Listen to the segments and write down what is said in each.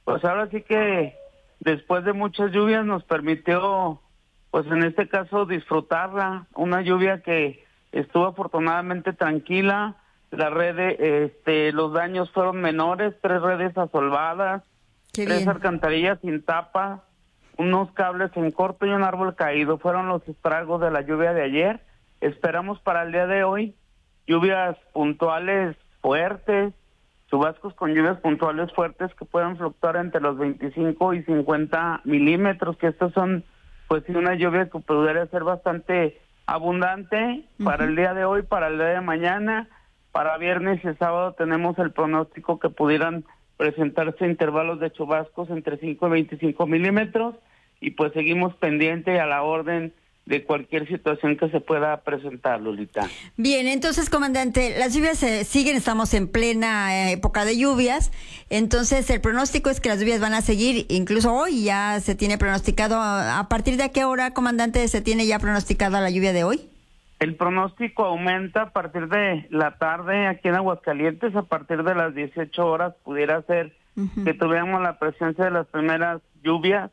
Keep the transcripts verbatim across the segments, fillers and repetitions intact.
pues ahora sí que después de muchas lluvias nos permitió, pues en este caso, disfrutarla. Una lluvia que estuvo afortunadamente tranquila. La red, este, los daños fueron menores, tres redes asolvadas, Qué tres bien. alcantarillas sin tapa, unos cables en corto y un árbol caído. Fueron los estragos de la lluvia de ayer. Esperamos para el día de hoy lluvias puntuales fuertes, chubascos con lluvias puntuales fuertes que puedan fluctuar entre los veinticinco y cincuenta milímetros, que estos son, pues sí, una lluvia que podría ser bastante abundante. Uh-huh. Para el día de hoy, para el día de mañana, para viernes y sábado tenemos el pronóstico que pudieran presentarse intervalos de chubascos entre cinco y veinticinco milímetros, y pues seguimos pendiente a la orden de cualquier situación que se pueda presentar, Lolita. Bien, entonces, comandante, las lluvias eh, siguen, estamos en plena eh, época de lluvias, entonces el pronóstico es que las lluvias van a seguir, incluso hoy ya se tiene pronosticado. ¿A partir de qué hora, comandante, se tiene ya pronosticada la lluvia de hoy? El pronóstico aumenta a partir de la tarde aquí en Aguascalientes. A partir de las dieciocho horas pudiera ser uh-huh. que tuviéramos la presencia de las primeras lluvias.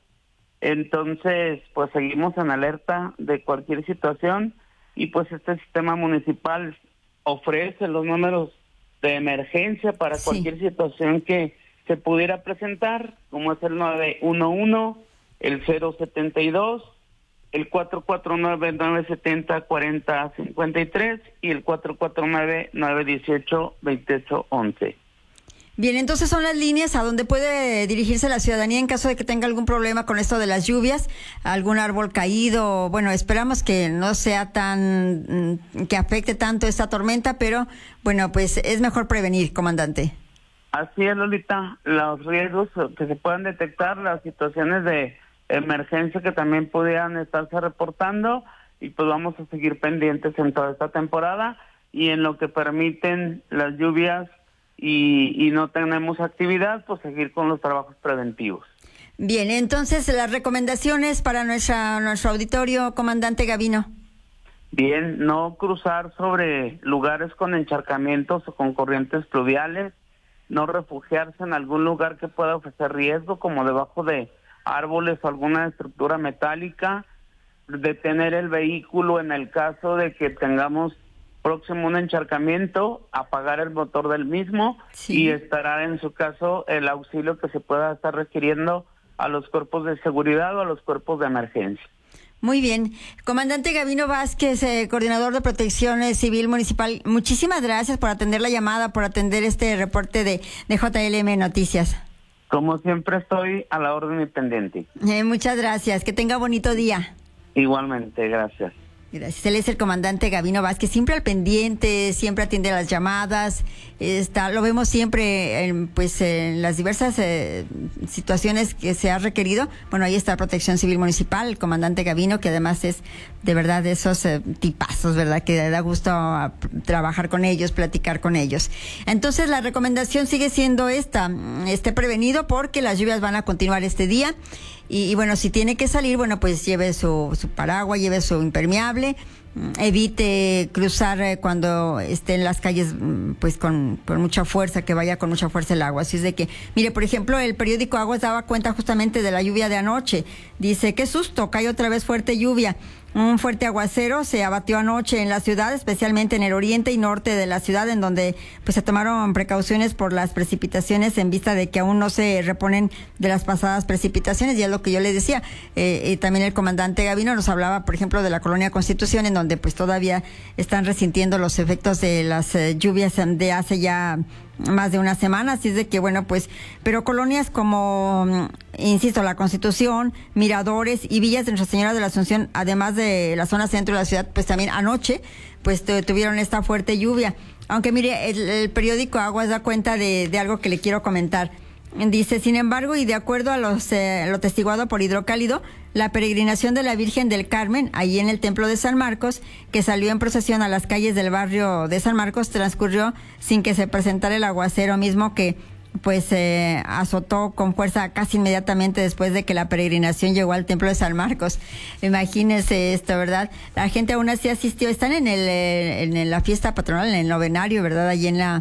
Entonces, pues seguimos en alerta de cualquier situación, y pues este sistema municipal ofrece los números de emergencia para sí. cualquier situación que se pudiera presentar, como es el nueve uno uno, el cero setenta y dos, el cuatro cuatro nueve, nueve siete cero, cuatro cero cinco tres y el cuatro cuatro nueve, nueve uno ocho, dos ocho once. Bien, entonces son las líneas a donde puede dirigirse la ciudadanía en caso de que tenga algún problema con esto de las lluvias, algún árbol caído. Bueno, esperamos que no sea tan, que afecte tanto esta tormenta, pero bueno, pues es mejor prevenir, comandante. Así es, Lolita, los riesgos que se puedan detectar, las situaciones de emergencia que también pudieran estarse reportando, y pues vamos a seguir pendientes en toda esta temporada, y en lo que permiten las lluvias y, y no tenemos actividad, pues seguir con los trabajos preventivos. Bien, entonces las recomendaciones para nuestra, nuestro auditorio, comandante Gavino. Bien, no cruzar sobre lugares con encharcamientos o con corrientes pluviales, no refugiarse en algún lugar que pueda ofrecer riesgo, como debajo de árboles o alguna estructura metálica, detener el vehículo en el caso de que tengamos próximo un encharcamiento, apagar el motor del mismo sí. y estará en su caso el auxilio que se pueda estar requiriendo a los cuerpos de seguridad o a los cuerpos de emergencia. Muy bien. Comandante Gavino Vázquez, eh, coordinador de Protección Civil Municipal, muchísimas gracias por atender la llamada, por atender este reporte de, de J L M Noticias. Como siempre estoy a la orden y pendiente. Eh, muchas gracias. Que tenga bonito día. Igualmente, gracias. Gracias. Él es el comandante Gavino Vázquez, siempre al pendiente, siempre atiende las llamadas. Está, lo vemos siempre en, pues, en las diversas eh, situaciones que se ha requerido. Bueno, ahí está Protección Civil Municipal, el comandante Gavino, que además es de verdad de esos eh, tipazos, ¿verdad? Que da gusto a, trabajar con ellos, platicar con ellos. Entonces, la recomendación sigue siendo esta: esté prevenido porque las lluvias van a continuar este día. Y, y bueno, si tiene que salir, bueno, pues lleve su, su paraguas, lleve su impermeable, evite cruzar eh, cuando esté en las calles, pues con, con mucha fuerza, que vaya con mucha fuerza el agua. Así es de que, mire, por ejemplo, el periódico Aguas daba cuenta justamente de la lluvia de anoche. Dice, qué susto, cae otra vez fuerte lluvia. Un fuerte aguacero se abatió anoche en la ciudad, especialmente en el oriente y norte de la ciudad, en donde pues se tomaron precauciones por las precipitaciones en vista de que aún no se reponen de las pasadas precipitaciones, y es lo que yo les decía. Eh, y también el comandante Gavino nos hablaba, por ejemplo, de la colonia Constitución, en donde pues todavía están resintiendo los efectos de las eh, lluvias de hace ya más de una semana, así es de que bueno, pues, pero colonias como, insisto, la Constitución, Miradores y Villas de Nuestra Señora de la Asunción, además de la zona centro de la ciudad, pues también anoche, pues tuvieron esta fuerte lluvia. Aunque mire, el, el periódico Aguas da cuenta de, de algo que le quiero comentar. Dice, sin embargo, y de acuerdo a los, eh, lo testiguado por Hidrocálido, la peregrinación de la Virgen del Carmen, allí en el Templo de San Marcos, que salió en procesión a las calles del barrio de San Marcos, transcurrió sin que se presentara el aguacero mismo que pues eh, azotó con fuerza casi inmediatamente después de que la peregrinación llegó al Templo de San Marcos. Imagínense esto, ¿verdad? La gente aún así asistió, están en el en la fiesta patronal, en el novenario, ¿verdad? Allí en la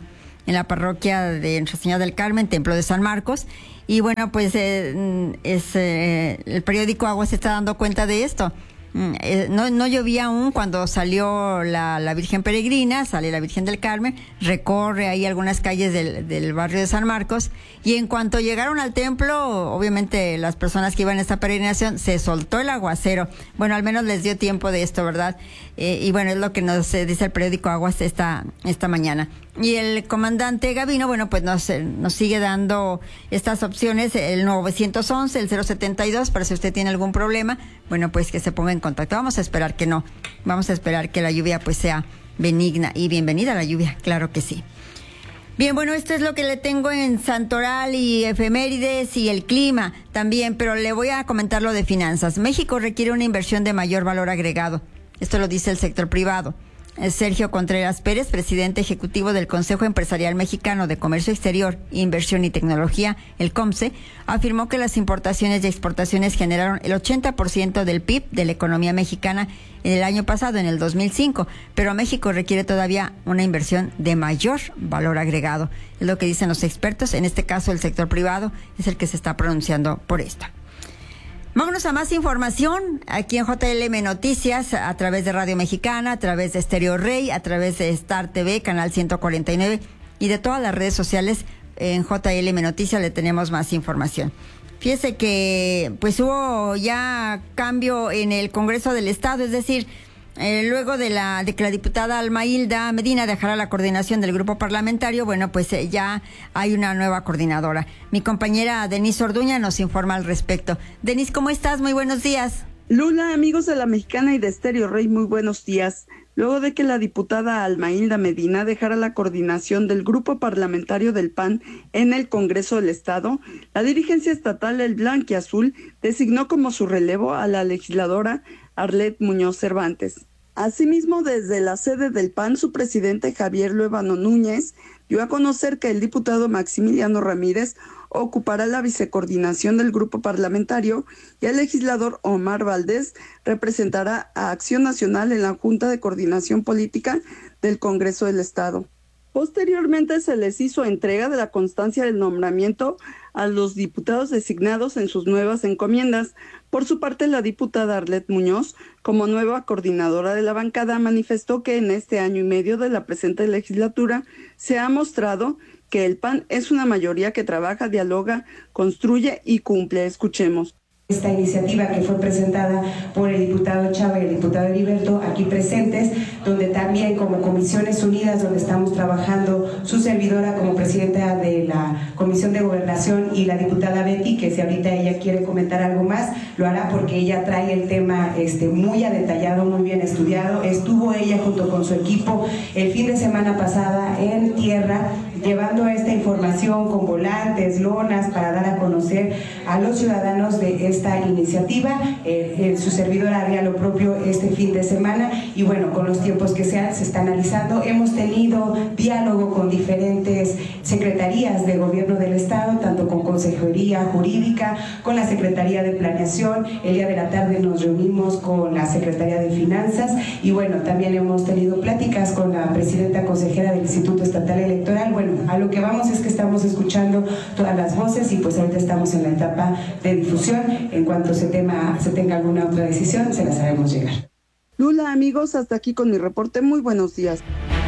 en la parroquia de Nuestra Señora del Carmen, Templo de San Marcos. Y bueno, pues eh, es, eh, el periódico Agua se está dando cuenta de esto. Eh, no, no llovía aún cuando salió la, la Virgen Peregrina, sale la Virgen del Carmen, recorre ahí algunas calles del, del barrio de San Marcos, y en cuanto llegaron al templo, obviamente las personas que iban a esta peregrinación, se soltó el aguacero. Bueno, al menos les dio tiempo de esto, ¿verdad? Eh, y bueno, es lo que nos eh, dice el periódico Aguas esta, esta mañana. Y el comandante Gavino, bueno, pues nos, nos sigue dando estas opciones, el novecientos once, el cero setenta y dos, para si usted tiene algún problema, bueno, pues que se ponga en contacto. Vamos a esperar que no, vamos a esperar que la lluvia pues sea benigna, y bienvenida a la lluvia, claro que sí. Bien, bueno, esto es lo que le tengo en Santoral y efemérides y el clima también, pero le voy a comentar lo de finanzas. México requiere una inversión de mayor valor agregado. Esto lo dice el sector privado. Sergio Contreras Pérez, presidente ejecutivo del Consejo Empresarial Mexicano de Comercio Exterior, Inversión y Tecnología, el COMCE, afirmó que las importaciones y exportaciones generaron el ochenta por ciento del P I B de la economía mexicana en el año pasado, en el dos mil cinco, pero México requiere todavía una inversión de mayor valor agregado. Es lo que dicen los expertos. En este caso, el sector privado es el que se está pronunciando por esto. Vámonos a más información aquí en J L M Noticias, a través de Radio Mexicana, a través de Estéreo Rey, a través de Star T V, canal ciento cuarenta y nueve, y de todas las redes sociales. En J L M Noticias le tenemos más información. Fíjese que pues hubo ya cambio en el Congreso del Estado, es decir, Eh, luego de la de que la diputada Alma Hilda Medina dejara la coordinación del grupo parlamentario, bueno, pues eh, ya hay una nueva coordinadora. Mi compañera Denise Orduña nos informa al respecto. Denise, ¿cómo estás? Muy buenos días. Lula, amigos de La Mexicana y de Estéreo Rey, muy buenos días. Luego de que la diputada Alma Hilda Medina dejara la coordinación del grupo parlamentario del P A N en el Congreso del Estado, la dirigencia estatal El Blanquiazul designó como su relevo a la legisladora Arlet Muñoz Cervantes. Asimismo, desde la sede del P A N, su presidente Javier Luevano Núñez dio a conocer que el diputado Maximiliano Ramírez ocupará la vicecoordinación del grupo parlamentario y el legislador Omar Valdés representará a Acción Nacional en la Junta de Coordinación Política del Congreso del Estado. Posteriormente se les hizo entrega de la constancia del nombramiento a los diputados designados en sus nuevas encomiendas. Por su parte, la diputada Arlet Muñoz, como nueva coordinadora de la bancada, manifestó que en este año y medio de la presente legislatura se ha mostrado que el P A N es una mayoría que trabaja, dialoga, construye y cumple. Escuchemos. Esta iniciativa que fue presentada por el diputado Chava y el diputado Heriberto aquí presentes, donde también como Comisiones Unidas, donde estamos trabajando su servidora como presidenta de la Comisión de Gobernación y la diputada Betty, que si ahorita ella quiere comentar algo más, lo hará porque ella trae el tema este, muy a detallado, muy bien estudiado. Estuvo ella junto con su equipo el fin de semana pasada en tierra, llevando esta información con volantes, lonas, para dar a conocer a los ciudadanos de esta iniciativa. Eh, eh, su servidora haría lo propio este fin de semana y bueno, con los tiempos que sean, se está analizando. Hemos tenido diálogo con diferentes secretarías de gobierno del Estado, tanto con Consejería Jurídica, con la Secretaría de Planeación. El día de la tarde nos reunimos con la Secretaría de Finanzas y bueno, también hemos tenido pláticas con la presidenta consejera del Instituto Estatal Electoral. Bueno, a lo que vamos es que estamos escuchando todas las voces y pues ahorita estamos en la etapa de difusión. En cuanto se, tema, se tenga alguna otra decisión, se las haremos llegar. Lula, amigos, hasta aquí con mi reporte. Muy buenos días.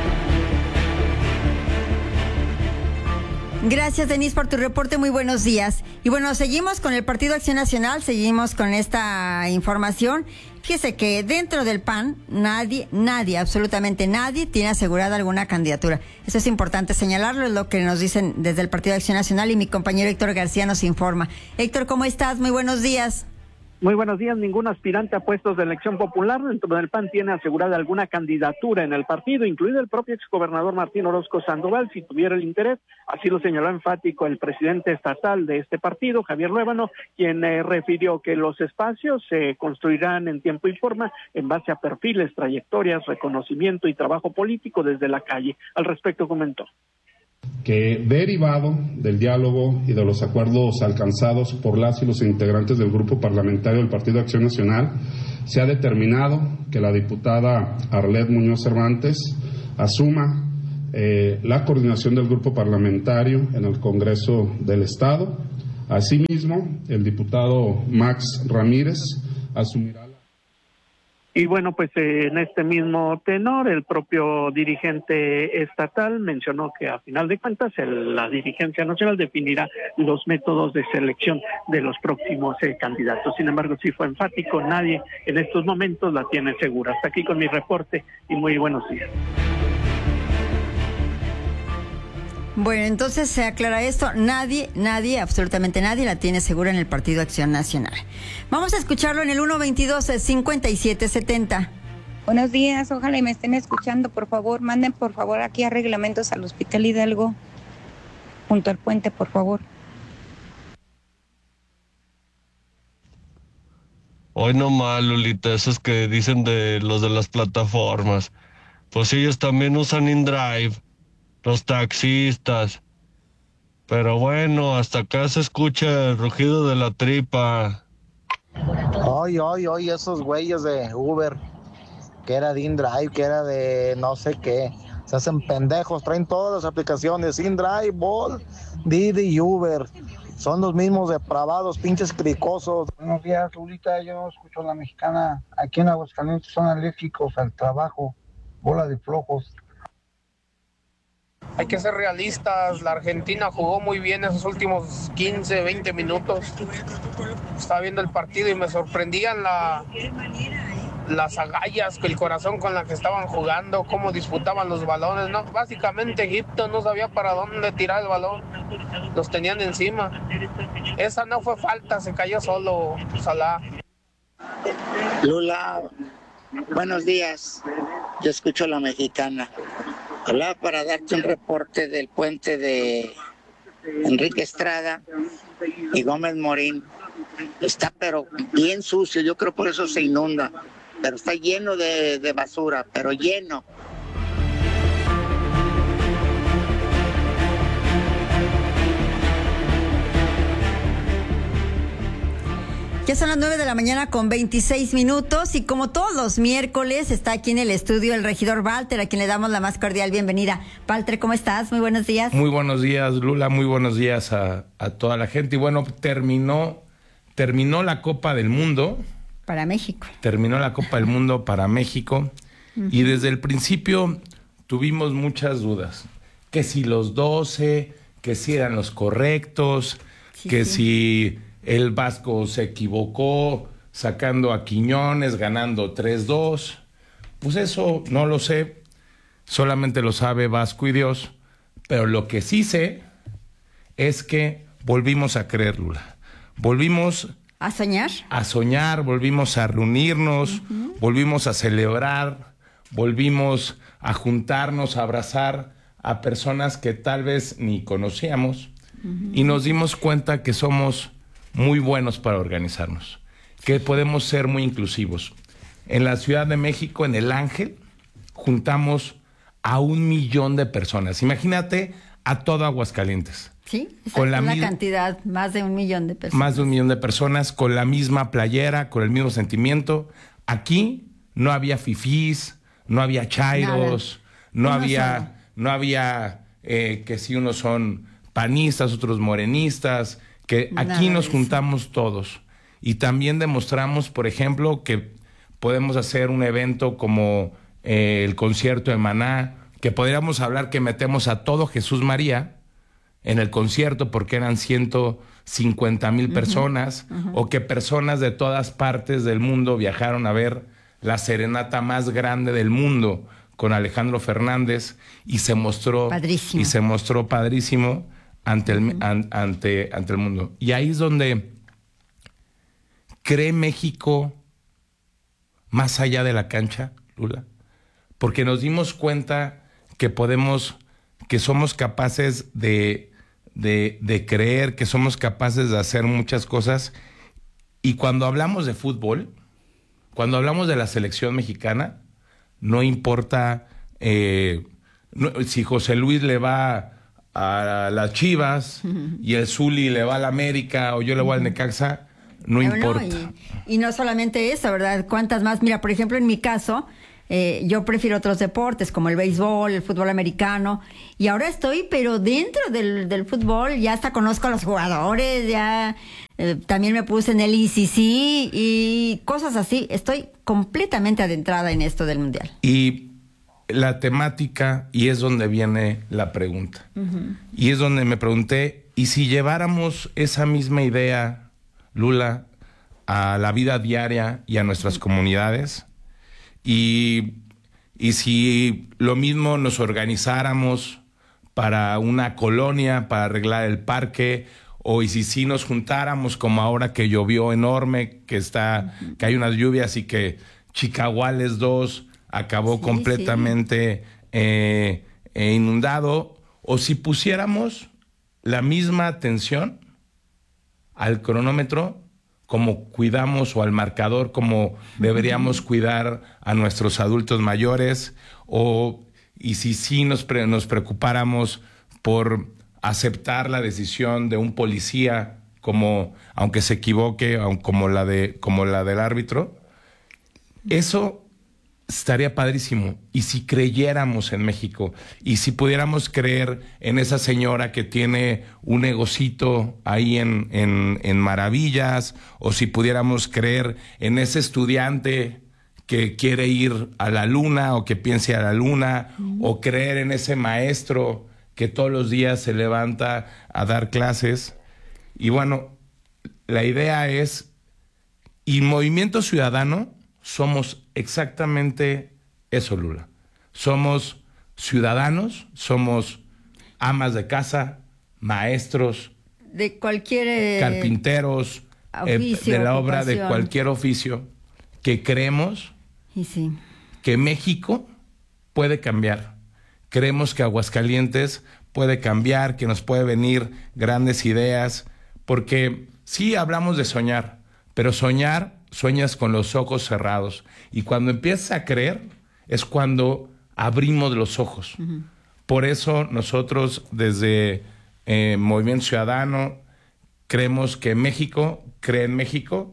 Gracias, Denise, por tu reporte. Muy buenos días. Y bueno, seguimos con el Partido Acción Nacional, seguimos con esta información. Fíjese que dentro del P A N nadie, nadie, absolutamente nadie tiene asegurada alguna candidatura. Eso es importante señalarlo, es lo que nos dicen desde el Partido Acción Nacional y mi compañero Héctor García nos informa. Héctor, ¿cómo estás? Muy buenos días. Muy buenos días. Ningún aspirante a puestos de elección popular dentro del P A N tiene asegurada alguna candidatura en el partido, incluido el propio exgobernador Martín Orozco Sandoval, si tuviera el interés. Así lo señaló enfático el presidente estatal de este partido, Javier Luevano, quien eh, refirió que los espacios se construirán en tiempo y forma en base a perfiles, trayectorias, reconocimiento y trabajo político desde la calle. Al respecto comentó que derivado del diálogo y de los acuerdos alcanzados por las y los integrantes del grupo parlamentario del Partido Acción Nacional, se ha determinado que la diputada Arlet Muñoz Cervantes asuma eh, la coordinación del grupo parlamentario en el Congreso del Estado. Asimismo, el diputado Max Ramírez asumirá. Y bueno, pues eh, en este mismo tenor, el propio dirigente estatal mencionó que a final de cuentas el, la dirigencia nacional definirá los métodos de selección de los próximos eh, candidatos. Sin embargo, sí fue enfático, nadie en estos momentos la tiene segura. Hasta aquí con mi reporte y muy buenos días. Bueno, entonces se aclara esto, nadie, nadie, absolutamente nadie la tiene segura en el Partido Acción Nacional. Vamos a escucharlo en el uno veintidós cincuenta y siete setenta. Buenos días, ojalá y me estén escuchando, por favor, manden por favor aquí a reglamentos al Hospital Hidalgo, junto al puente, por favor. Hoy no más, Lolita, esos que dicen de los de las plataformas, pues ellos también usan InDrive. Los taxistas. Pero bueno, hasta acá se escucha el rugido de la tripa. Ay, ay, ay, esos güeyes de Uber, que era de InDrive, que era de no sé qué. Se hacen pendejos, traen todas las aplicaciones, InDrive, Bolt, Didi y Uber. Son los mismos depravados, pinches cricosos. Buenos días, Lulita, yo escucho a la mexicana. Aquí en Aguascalientes son alérgicos al trabajo, bola de flojos. Hay que ser realistas, la Argentina jugó muy bien esos últimos quince, veinte minutos. Estaba viendo el partido y me sorprendían la, las agallas, el corazón con la que estaban jugando, cómo disputaban los balones, ¿no? Básicamente Egipto no sabía para dónde tirar el balón, los tenían encima. Esa no fue falta, se cayó solo Salah. Lula, buenos días, yo escucho a la mexicana. Hablaba para darte un reporte del puente de Enrique Estrada y Gómez Morín. Está pero bien sucio, yo creo por eso se inunda, pero está lleno de, de basura, pero lleno. Ya son las nueve de la mañana con veintiséis minutos y como todos los miércoles está aquí en el estudio el regidor Walter, a quien le damos la más cordial bienvenida. Walter, ¿cómo estás? Muy buenos días. Muy buenos días, Lula, muy buenos días a, a toda la gente. Y bueno, terminó, terminó la Copa del Mundo. Para México. Terminó la Copa del Mundo para México. Uh-huh. Y desde el principio tuvimos muchas dudas. Que si los doce, que si eran los correctos, sí, que sí. si... El Vasco se equivocó sacando a Quiñones, ganando tres dos. Pues eso no lo sé, solamente lo sabe Vasco y Dios. Pero lo que sí sé es que volvimos a creer, Lula. Volvimos... ¿A soñar? A soñar, volvimos a reunirnos, uh-huh. volvimos a celebrar, volvimos a juntarnos, a abrazar a personas que tal vez ni conocíamos. Uh-huh. Y nos dimos cuenta que somos... muy buenos para organizarnos, que podemos ser muy inclusivos. En la Ciudad de México, en El Ángel, juntamos a un millón de personas. Imagínate a todo Aguascalientes. Sí, con la, la cantidad, más de un millón de personas. Más de un millón de personas, con la misma playera, con el mismo sentimiento. Aquí no había fifís, no había chairos, no había, no había eh, que si unos son panistas, otros morenistas... que aquí nos juntamos todos y también demostramos, por ejemplo, que podemos hacer un evento como eh, el concierto de Maná, que podríamos hablar que metemos a todo Jesús María en el concierto porque eran ciento cincuenta mil personas, uh-huh, uh-huh. o que personas de todas partes del mundo viajaron a ver la serenata más grande del mundo con Alejandro Fernández y se mostró padrísimo. y se mostró padrísimo. Ante el, uh-huh. an, ante, ante el mundo. Y ahí es donde cree México más allá de la cancha, Lula, porque nos dimos cuenta que podemos, que somos capaces de, de, de creer, que somos capaces de hacer muchas cosas. Y cuando hablamos de fútbol, cuando hablamos de la selección mexicana, no importa eh, no, si José Luis le va a las Chivas uh-huh. y el Zuli le va a la América o yo le voy uh-huh. al Necaxa, no, no importa. No, y, y no solamente eso, ¿verdad? ¿Cuántas más? Mira, por ejemplo, en mi caso, Eh, yo prefiero otros deportes como el béisbol, el fútbol americano, y ahora estoy, pero dentro del, del fútbol, ya hasta conozco a los jugadores, ya eh, también me puse en el I C C y cosas así. Estoy completamente adentrada en esto del Mundial. Y la temática, y es donde viene la pregunta, uh-huh. y es donde me pregunté, ¿y si lleváramos esa misma idea, Lula, a la vida diaria y a nuestras uh-huh. comunidades? Y, y si lo mismo nos organizáramos para una colonia, para arreglar el parque, o y si sí nos juntáramos como ahora que llovió enorme, que está, que hay unas lluvias y que Chicahuales dos acabó sí, completamente sí. Eh, eh, inundado, o si pusiéramos la misma atención al cronómetro como cuidamos, o al marcador como deberíamos cuidar a nuestros adultos mayores, o y si sí nos, pre, nos preocupáramos por aceptar la decisión de un policía, como aunque se equivoque, como la de como la del árbitro, eso estaría padrísimo. Y si creyéramos en México, y si pudiéramos creer en esa señora que tiene un negocito ahí en, en, en Maravillas, o si pudiéramos creer en ese estudiante que quiere ir a la luna o que piense a la luna, mm. o creer en ese maestro que todos los días se levanta a dar clases. Y bueno, la idea es, y Movimiento Ciudadano somos exactamente eso, Lula. Somos ciudadanos, somos amas de casa, maestros, de cualquier eh, carpinteros, oficio, eh, de la obra, ocupación. de cualquier oficio, que creemos y sí. que México puede cambiar. Creemos que Aguascalientes puede cambiar, que nos puede venir grandes ideas, porque sí hablamos de soñar, pero soñar, sueñas con los ojos cerrados. Y cuando empiezas a creer, es cuando abrimos los ojos. Uh-huh. Por eso nosotros, desde eh, Movimiento Ciudadano, creemos que México cree en México,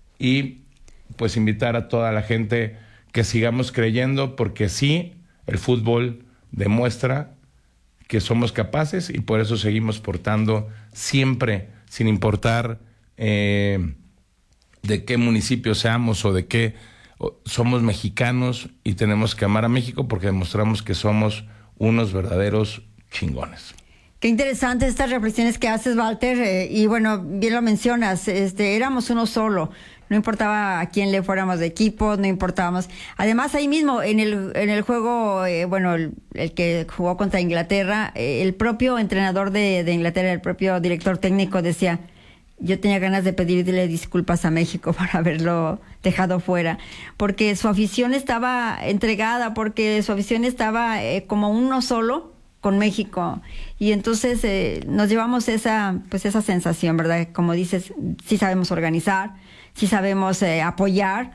y pues invitar a toda la gente que sigamos creyendo, porque sí, el fútbol demuestra que somos capaces, y por eso seguimos portando siempre, sin importar eh, de qué municipio seamos o de qué, o, somos mexicanos y tenemos que amar a México porque demostramos que somos unos verdaderos chingones. Qué interesantes estas reflexiones que haces, Walter, eh, y bueno, bien lo mencionas, este, éramos uno solo. No importaba a quién le fuéramos de equipo, no importábamos. Además, ahí mismo, en el en el juego, eh, bueno, el, el que jugó contra Inglaterra, eh, el propio entrenador de, de Inglaterra, el propio director técnico decía, yo tenía ganas de pedirle disculpas a México por haberlo dejado fuera, porque su afición estaba entregada, porque su afición estaba eh, como uno solo con México. Y entonces eh, nos llevamos esa, pues esa sensación, ¿verdad? Como dices, sí sabemos organizar, sí sabemos eh, apoyar,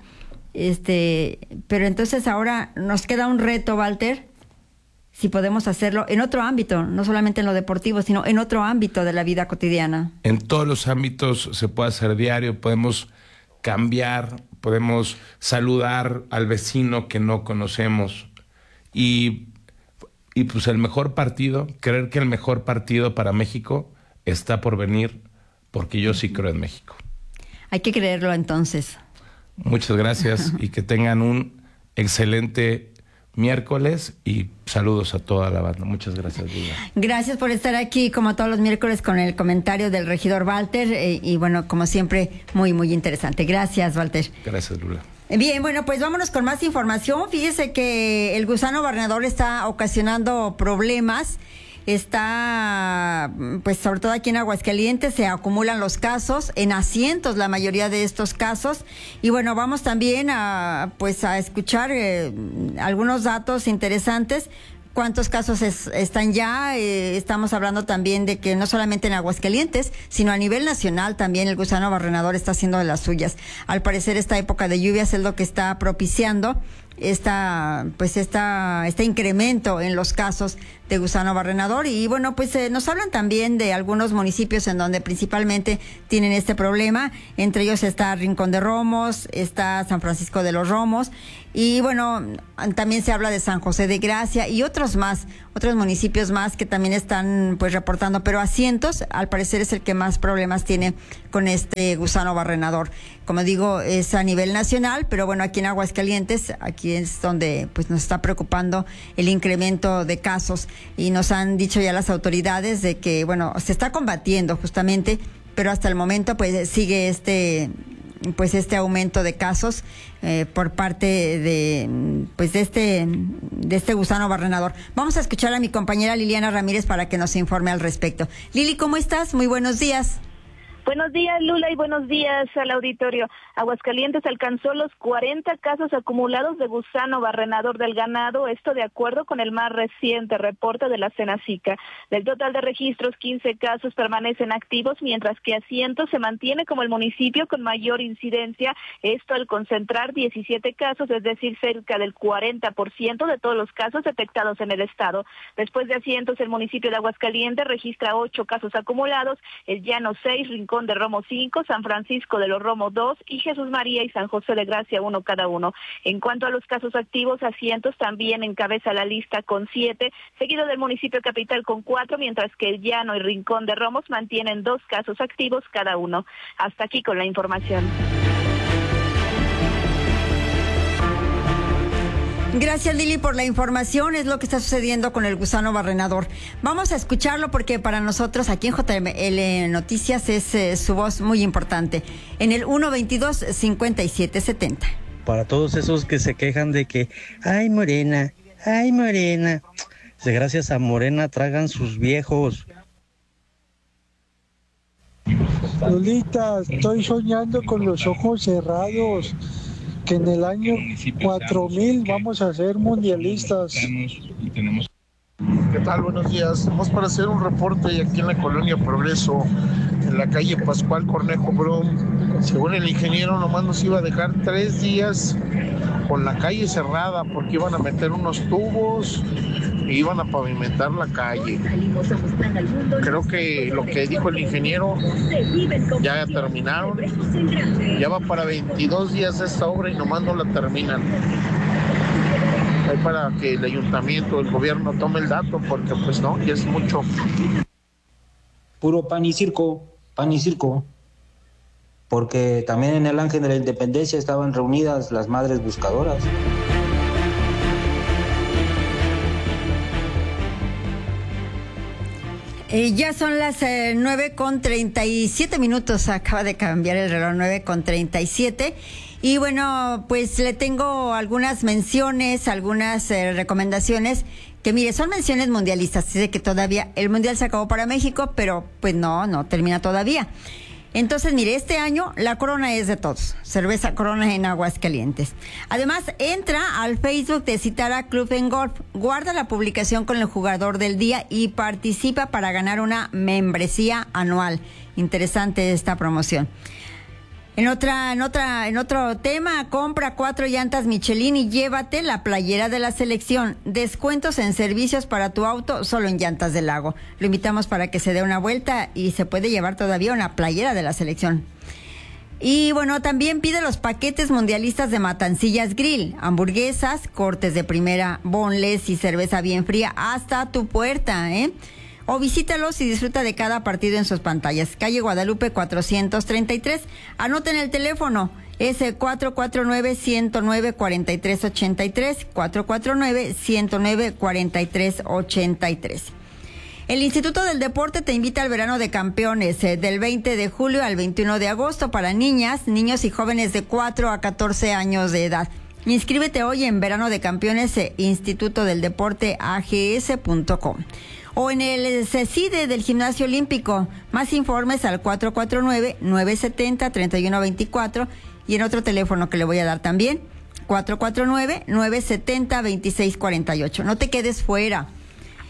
este, pero entonces ahora nos queda un reto, Walter, si podemos hacerlo en otro ámbito, no solamente en lo deportivo, sino en otro ámbito de la vida cotidiana. En todos los ámbitos se puede hacer diario, podemos cambiar, podemos saludar al vecino que no conocemos, y, y pues el mejor partido, creer que el mejor partido para México está por venir, porque yo sí creo en México. Hay que creerlo entonces. Muchas gracias y que tengan un excelente miércoles y saludos a toda la banda. Muchas gracias, Lula. Gracias por estar aquí como todos los miércoles con el comentario del regidor Walter eh, y bueno, como siempre, muy, muy interesante. Gracias, Walter. Gracias, Lula. Bien, bueno, pues vámonos con más información. Fíjese que el gusano barrenador está ocasionando problemas. Está, pues sobre todo aquí en Aguascalientes, se acumulan los casos, en asientos la mayoría de estos casos. Y bueno, vamos también a, pues a escuchar eh, algunos datos interesantes. ¿Cuántos casos es, están ya? Eh, estamos hablando también de que no solamente en Aguascalientes, sino a nivel nacional también el gusano barrenador está haciendo de las suyas. Al parecer esta época de lluvias es lo que está propiciando esta pues esta este incremento en los casos de gusano barrenador. Y bueno, pues eh, nos hablan también de algunos municipios en donde principalmente tienen este problema. Entre ellos está Rincón de Romos, está San Francisco de los Romos, y bueno, también se habla de San José de Gracia y otros más, otros municipios más que también están pues reportando, pero Asientos al parecer es el que más problemas tiene con este gusano barrenador. Como digo, es a nivel nacional, pero bueno, aquí en Aguascalientes, aquí es donde pues nos está preocupando el incremento de casos, y nos han dicho ya las autoridades de que bueno, se está combatiendo justamente, pero hasta el momento pues sigue este pues este aumento de casos eh, por parte de pues de este de este gusano barrenador. Vamos a escuchar a mi compañera Liliana Ramírez para que nos informe al respecto. Lili, ¿cómo estás? Muy buenos días. Buenos días, Lula, y buenos días al auditorio. Aguascalientes alcanzó los cuarenta casos acumulados de gusano barrenador del ganado, esto de acuerdo con el más reciente reporte de la Senacica. Del total de registros, quince casos permanecen activos, mientras que Asientos se mantiene como el municipio con mayor incidencia, esto al concentrar diecisiete casos, es decir, cerca del cuarenta por ciento de todos los casos detectados en el estado. Después de Asientos, el municipio de Aguascalientes registra ocho casos acumulados, El Llano seis, Rincón de Romo cinco, San Francisco de los Romos dos y Jesús María y San José de Gracia uno cada uno. En cuanto a los casos activos, Asientos también encabeza la lista con siete, seguido del municipio capital con cuatro, mientras que El Llano y Rincón de Romos mantienen dos casos activos cada uno. Hasta aquí con la información. Gracias, Lili, por la información. Es lo que está sucediendo con el gusano barrenador. Vamos a escucharlo porque para nosotros aquí en J M L Noticias es eh, su voz muy importante. En el uno veintidós cincuenta y siete setenta. Para todos esos que se quejan de que, ay, Morena, ay, Morena. Gracias a Morena tragan sus viejos. Lolita, estoy soñando con los ojos cerrados, que en el año cuatro mil vamos a ser mundialistas. ¿Qué tal? Buenos días. Vamos para hacer un reporte aquí en la colonia Progreso, en la calle Pascual Cornejo Brum. Según el ingeniero, nomás nos iba a dejar tres días con la calle cerrada porque iban a meter unos tubos e iban a pavimentar la calle. Creo que lo que dijo el ingeniero ya terminaron. Ya va para veintidós días esta obra y nomás no la terminan. Hay para que el ayuntamiento, el gobierno tome el dato, porque pues no, ya es mucho. Puro pan y circo, pan y circo. Porque también en el Ángel de la Independencia estaban reunidas las madres buscadoras. Eh, ya son las eh, nueve con treinta y siete minutos, acaba de cambiar el reloj, nueve con treinta y siete. Y bueno, pues le tengo algunas menciones, algunas eh, recomendaciones, que mire, son menciones mundialistas, dice que todavía el mundial se acabó para México, pero pues no, no termina todavía. Entonces, mire, este año la Corona es de todos, cerveza Corona en Aguascalientes. Además, entra al Facebook de Citara Club en Golf, guarda la publicación con el jugador del día y participa para ganar una membresía anual. Interesante esta promoción. En otra, en otra, en otro tema, compra cuatro llantas Michelin y llévate la playera de la selección. Descuentos en servicios para tu auto solo en Llantas del Lago. Lo invitamos para que se dé una vuelta y se puede llevar todavía una playera de la selección. Y bueno, también pide los paquetes mundialistas de Matancillas Grill, hamburguesas, cortes de primera, boneless y cerveza bien fría hasta tu puerta, ¿eh? O visítalos y disfruta de cada partido en sus pantallas. Calle Guadalupe cuatrocientos treinta y tres. Anoten el teléfono, es cuatro cuatro nueve, uno cero nueve, cuatro tres ocho tres, cuatro cuatro nueve, uno cero nueve, cuatro tres ocho tres. El Instituto del Deporte te invita al verano de campeones eh, del veinte de julio al veintiuno de agosto para niñas, niños y jóvenes de cuatro a catorce años de edad. Inscríbete hoy en Verano de Campeones eh, Instituto del Deporte A G S punto com. O en el CECIDE del Gimnasio Olímpico. Más informes al cuatro cuatro nueve, nueve siete cero, tres uno dos cuatro y en otro teléfono que le voy a dar también, cuatro cuatro nueve, nueve siete cero, dos seis cuatro ocho. No te quedes fuera.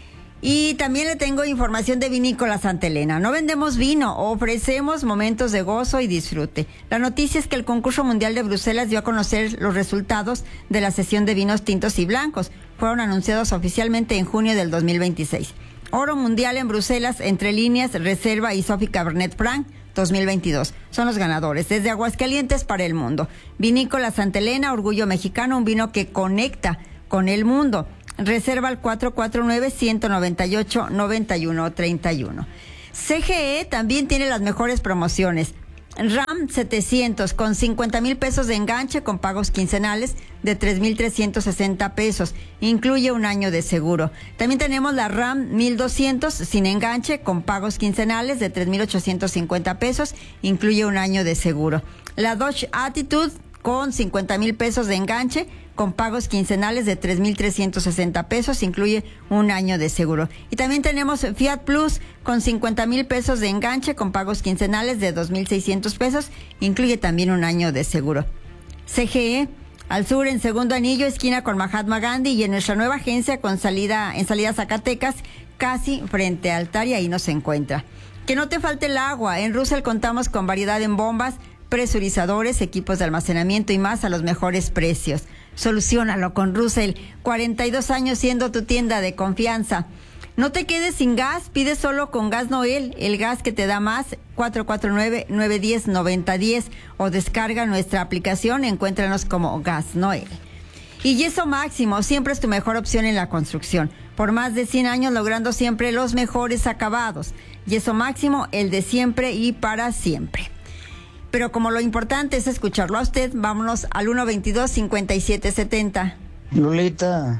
Y también le tengo información de Vinícola Santa Elena. No vendemos vino, ofrecemos momentos de gozo y disfrute. La noticia es que el concurso mundial de Bruselas dio a conocer los resultados de la sesión de vinos tintos y blancos. Fueron anunciados oficialmente en junio del dos mil veintiséis. Oro mundial en Bruselas, Entre Líneas, Reserva y Sofi Cabernet Franc dos mil veintidós. Son los ganadores. Desde Aguascalientes para el mundo. Vinícola Santa Elena, orgullo mexicano, un vino que conecta con el mundo. Reserva al cuatro cuatro nueve, uno nueve ocho, nueve uno tres uno. C G E también tiene las mejores promociones. RAM setecientos con cincuenta mil pesos de enganche con pagos quincenales de tres mil trescientos sesenta pesos. Incluye un año de seguro. También tenemos la RAM mil doscientos sin enganche con pagos quincenales de tres mil ochocientos cincuenta pesos. Incluye un año de seguro. La Dodge Attitude con cincuenta mil pesos de enganche con pagos quincenales de tres mil trescientos sesenta pesos, incluye un año de seguro. Y también tenemos Fiat Plus con cincuenta mil pesos de enganche con pagos quincenales de dos mil seiscientos pesos, incluye también un año de seguro. C G E, al sur en Segundo Anillo, esquina con Mahatma Gandhi, y en nuestra nueva agencia con salida en salida Zacatecas, casi frente al altar, y ahí nos encuentra. Que no te falte el agua. En Russell contamos con variedad en bombas, presurizadores, equipos de almacenamiento y más a los mejores precios. Soluciónalo con Russell, cuarenta y dos años siendo tu tienda de confianza. No te quedes sin gas, pide solo con Gas Noel, el gas que te da más, cuatro cuatro nueve, nueve uno cero, nueve cero uno cero, o descarga nuestra aplicación, encuéntranos como Gas Noel. Y Yeso Máximo, siempre es tu mejor opción en la construcción, por más de cien años logrando siempre los mejores acabados. Yeso Máximo, el de siempre y para siempre. Pero como lo importante es escucharlo a usted, vámonos al uno veintidós, cincuenta y siete setenta. Lolita,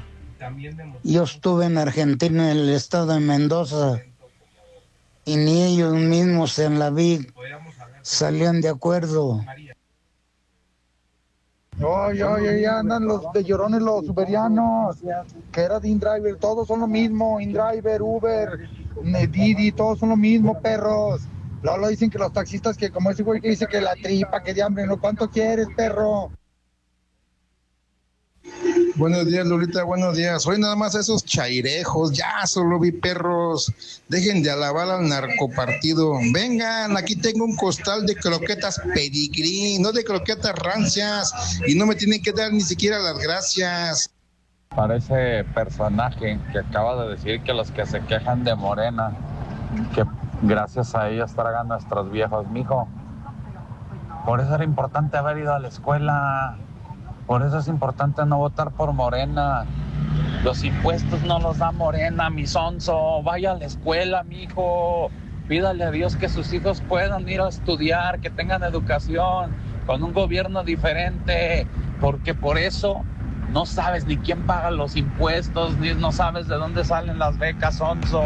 yo estuve en Argentina, en el estado de Mendoza, y ni ellos mismos en la V I C salían de acuerdo. Oye, oye, ya andan los de llorones, los uberianos, que era de InDriver, todos son lo mismo, InDriver, Uber, Didi, todos son lo mismo, perros. Luego dicen que los taxistas, que como ese güey que dice que la tripa, que de hambre, ¿no? ¿Cuánto quieres, perro? Buenos días, Lolita, buenos días. Hoy nada más esos chairejos, ya solo vi perros. Dejen de alabar al narcopartido. Vengan, aquí tengo un costal de croquetas pedigrí, no de croquetas rancias, y no me tienen que dar ni siquiera las gracias. Parece personaje que acaba de decir que los que se quejan de Morena, que gracias a ellos tragan nuestros viejos, mijo. Por eso era importante haber ido a la escuela. Por eso es importante no votar por Morena. Los impuestos no los da Morena, mi sonso. Vaya a la escuela, mijo. Pídale a Dios que sus hijos puedan ir a estudiar, que tengan educación, con un gobierno diferente. Porque por eso no sabes ni quién paga los impuestos, ni no sabes de dónde salen las becas, sonso.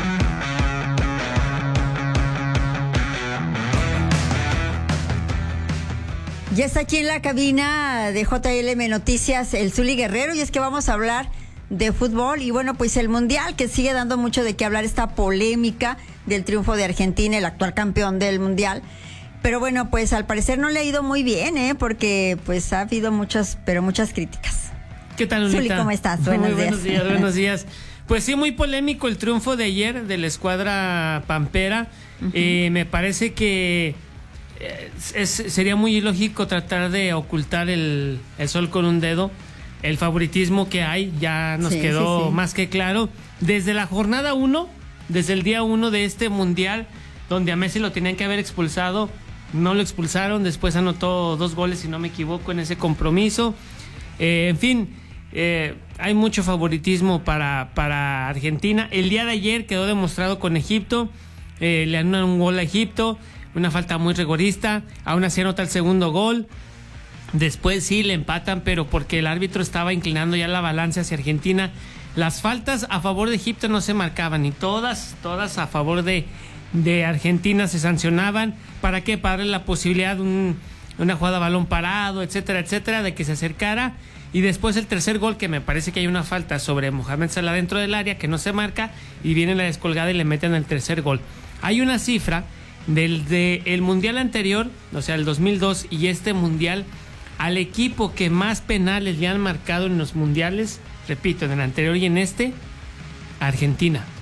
Ya está aquí en la cabina de J L M Noticias el Zuli Guerrero, y es que vamos a hablar de fútbol y bueno, pues el Mundial, que sigue dando mucho de qué hablar, esta polémica del triunfo de Argentina, el actual campeón del Mundial. Pero bueno, pues al parecer no le ha ido muy bien, ¿eh? Porque pues ha habido muchas, pero muchas críticas. ¿Qué tal, Lolita? Zuli, ¿cómo estás? Buenos, muy buenos días. días. Buenos días. Pues sí, muy polémico el triunfo de ayer de la escuadra pampera. Uh-huh. Eh, me parece que Es, sería muy ilógico tratar de ocultar el, el sol con un dedo. El favoritismo que hay ya nos sí, quedó sí, sí. más que claro. Desde la jornada uno, desde el día uno de este mundial, donde a Messi lo tenían que haber expulsado, no lo expulsaron. Después anotó dos goles, si no me equivoco, en ese compromiso. Eh, en fin, eh, hay mucho favoritismo para, para Argentina. El día de ayer quedó demostrado con Egipto. Eh, le anulan un gol a Egipto. Una falta muy rigorista, aún así anota el segundo gol. Después sí le empatan, pero porque el árbitro estaba inclinando ya la balanza hacia Argentina. Las faltas a favor de Egipto no se marcaban, y todas, todas a favor de, de Argentina se sancionaban. ¿Para qué? Para darle la posibilidad de un, una jugada a balón parado, etcétera, etcétera, de que se acercara. Y después el tercer gol, que me parece que hay una falta sobre Mohamed Salah dentro del área que no se marca, y viene la descolgada y le meten el tercer gol. Hay una cifra del de el mundial anterior, o sea, el dos mil dos, y este mundial, al equipo que más penales le han marcado en los mundiales, repito, en el anterior y en este, Argentina.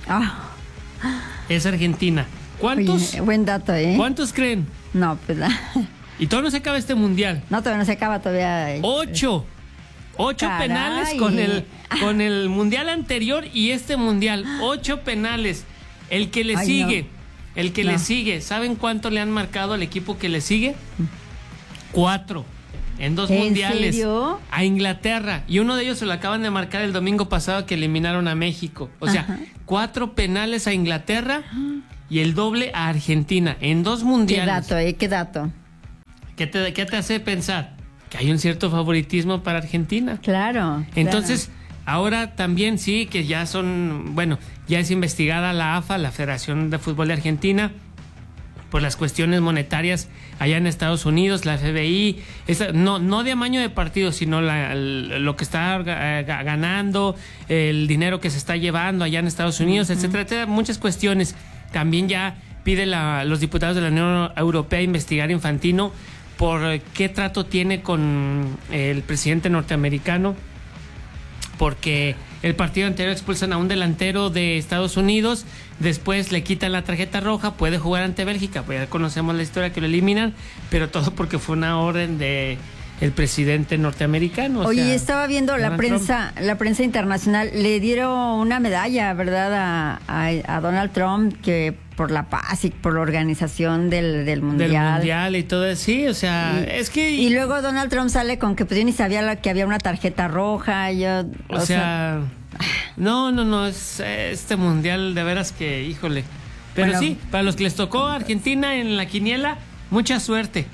Ah. Es Argentina. ¿Cuántos? Oye, buen dato, ¿eh? ¿Cuántos creen? No, pues... Y todavía no se acaba este mundial. No, todavía no se acaba, todavía... Ocho. Ocho Caray. penales con el, con el mundial anterior y este mundial. Ocho penales. El que le Ay, sigue, no. el que No. le sigue, ¿saben cuánto le han marcado al equipo que le sigue? Cuatro. En dos ¿En mundiales. serio? A Inglaterra. Y uno de ellos se lo acaban de marcar el domingo pasado que eliminaron a México. O sea, Ajá. cuatro penales a Inglaterra y el doble a Argentina. En dos Qué mundiales. dato, ¿eh? Qué dato. ¿Qué te, qué te hace pensar? Que hay un cierto favoritismo para Argentina. Claro. Entonces, ahora también sí, que ya son, bueno, ya es investigada la A F A, la Federación de Fútbol de Argentina, por las cuestiones monetarias allá en Estados Unidos, la F B I, esa, no, no de amaño de partido, sino la, el- lo que está eh, ga- ganando, el dinero que se está llevando allá en Estados Unidos, Ujú. etcétera, etcétera, muchas cuestiones. También ya pide la, los diputados de la Unión Europea investigar a Infantino por eh, qué trato tiene con el presidente norteamericano, porque el partido anterior expulsan a un delantero de Estados Unidos, después le quitan la tarjeta roja, puede jugar ante Bélgica, pues ya conocemos la historia que lo eliminan, pero todo porque fue una orden de el presidente norteamericano. o Oye, sea, estaba viendo la Donald prensa, la prensa internacional, le dieron una medalla, ¿verdad? A, a- a Donald Trump, que por la paz y por la organización del, del mundial. Del mundial y todo eso, sí, o sea, Y- es que... Y luego Donald Trump sale con que pues yo ni sabía la- que había una tarjeta roja, yo... O, sea, no, no, no, es este mundial de veras que, híjole. Pero Bueno. sí, para los que les tocó a Argentina en la quiniela, mucha suerte.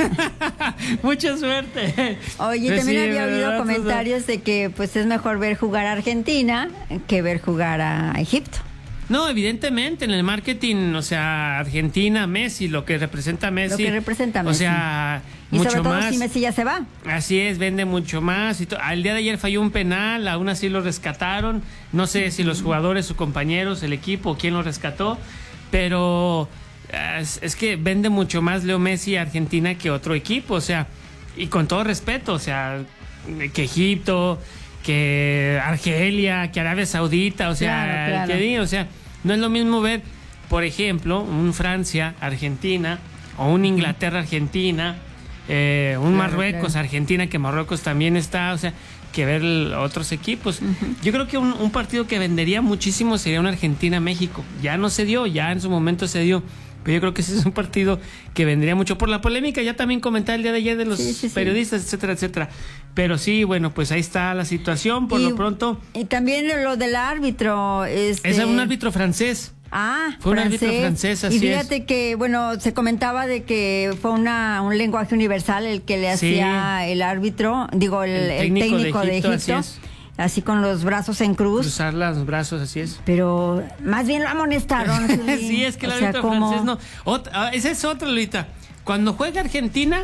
Mucha suerte. Oye, Pues también sí, había de oído verdad, comentarios de que pues es mejor ver jugar a Argentina que ver jugar a Egipto. No, evidentemente, en el marketing, o sea, Argentina, Messi, lo que representa Messi. Lo que representa O Messi. sea, Y mucho sobre todo más. si Messi ya se va. Así es, vende mucho más. Y to- Al día de ayer falló un penal, aún así lo rescataron. No sé si los jugadores, sus compañeros, el equipo, quién lo rescató, pero eh, es, es que vende mucho más Leo Messi a Argentina que otro equipo, o sea, y con todo respeto, o sea, que Egipto, que Argelia, que Arabia Saudita, o sea, Claro, claro. que diga, o sea, no es lo mismo ver, por ejemplo, un Francia, Argentina, o un Inglaterra, Argentina, eh, un Claro, Marruecos, claro. Argentina, que Marruecos también está, o sea, que ver el- otros equipos. Yo creo que un, un partido que vendería muchísimo sería un Argentina-México. Ya no se dio, ya en su momento se dio. Pero yo creo que ese es un partido que vendría mucho por la polémica. Ya también comentaba el día de ayer de los Sí, sí, sí. periodistas, etcétera, etcétera. Pero sí, bueno, pues ahí está la situación. Por Y- lo pronto, Y también lo del árbitro. Este... es un árbitro francés. Ah, Fue un árbitro francés, así Y fíjate que, bueno, se comentaba de que fue una, un lenguaje universal el que le Sí. hacía el árbitro, digo, el, El el técnico técnico, de de Egipto, Egipto, así así, es. con los brazos en cruz. Cruzar los brazos, así es. Pero más bien lo amonestaron. Zuli. Sí, es que el O sea, árbitro como- francés no. Ot- ah, esa es otra, Lolita. Cuando juega Argentina,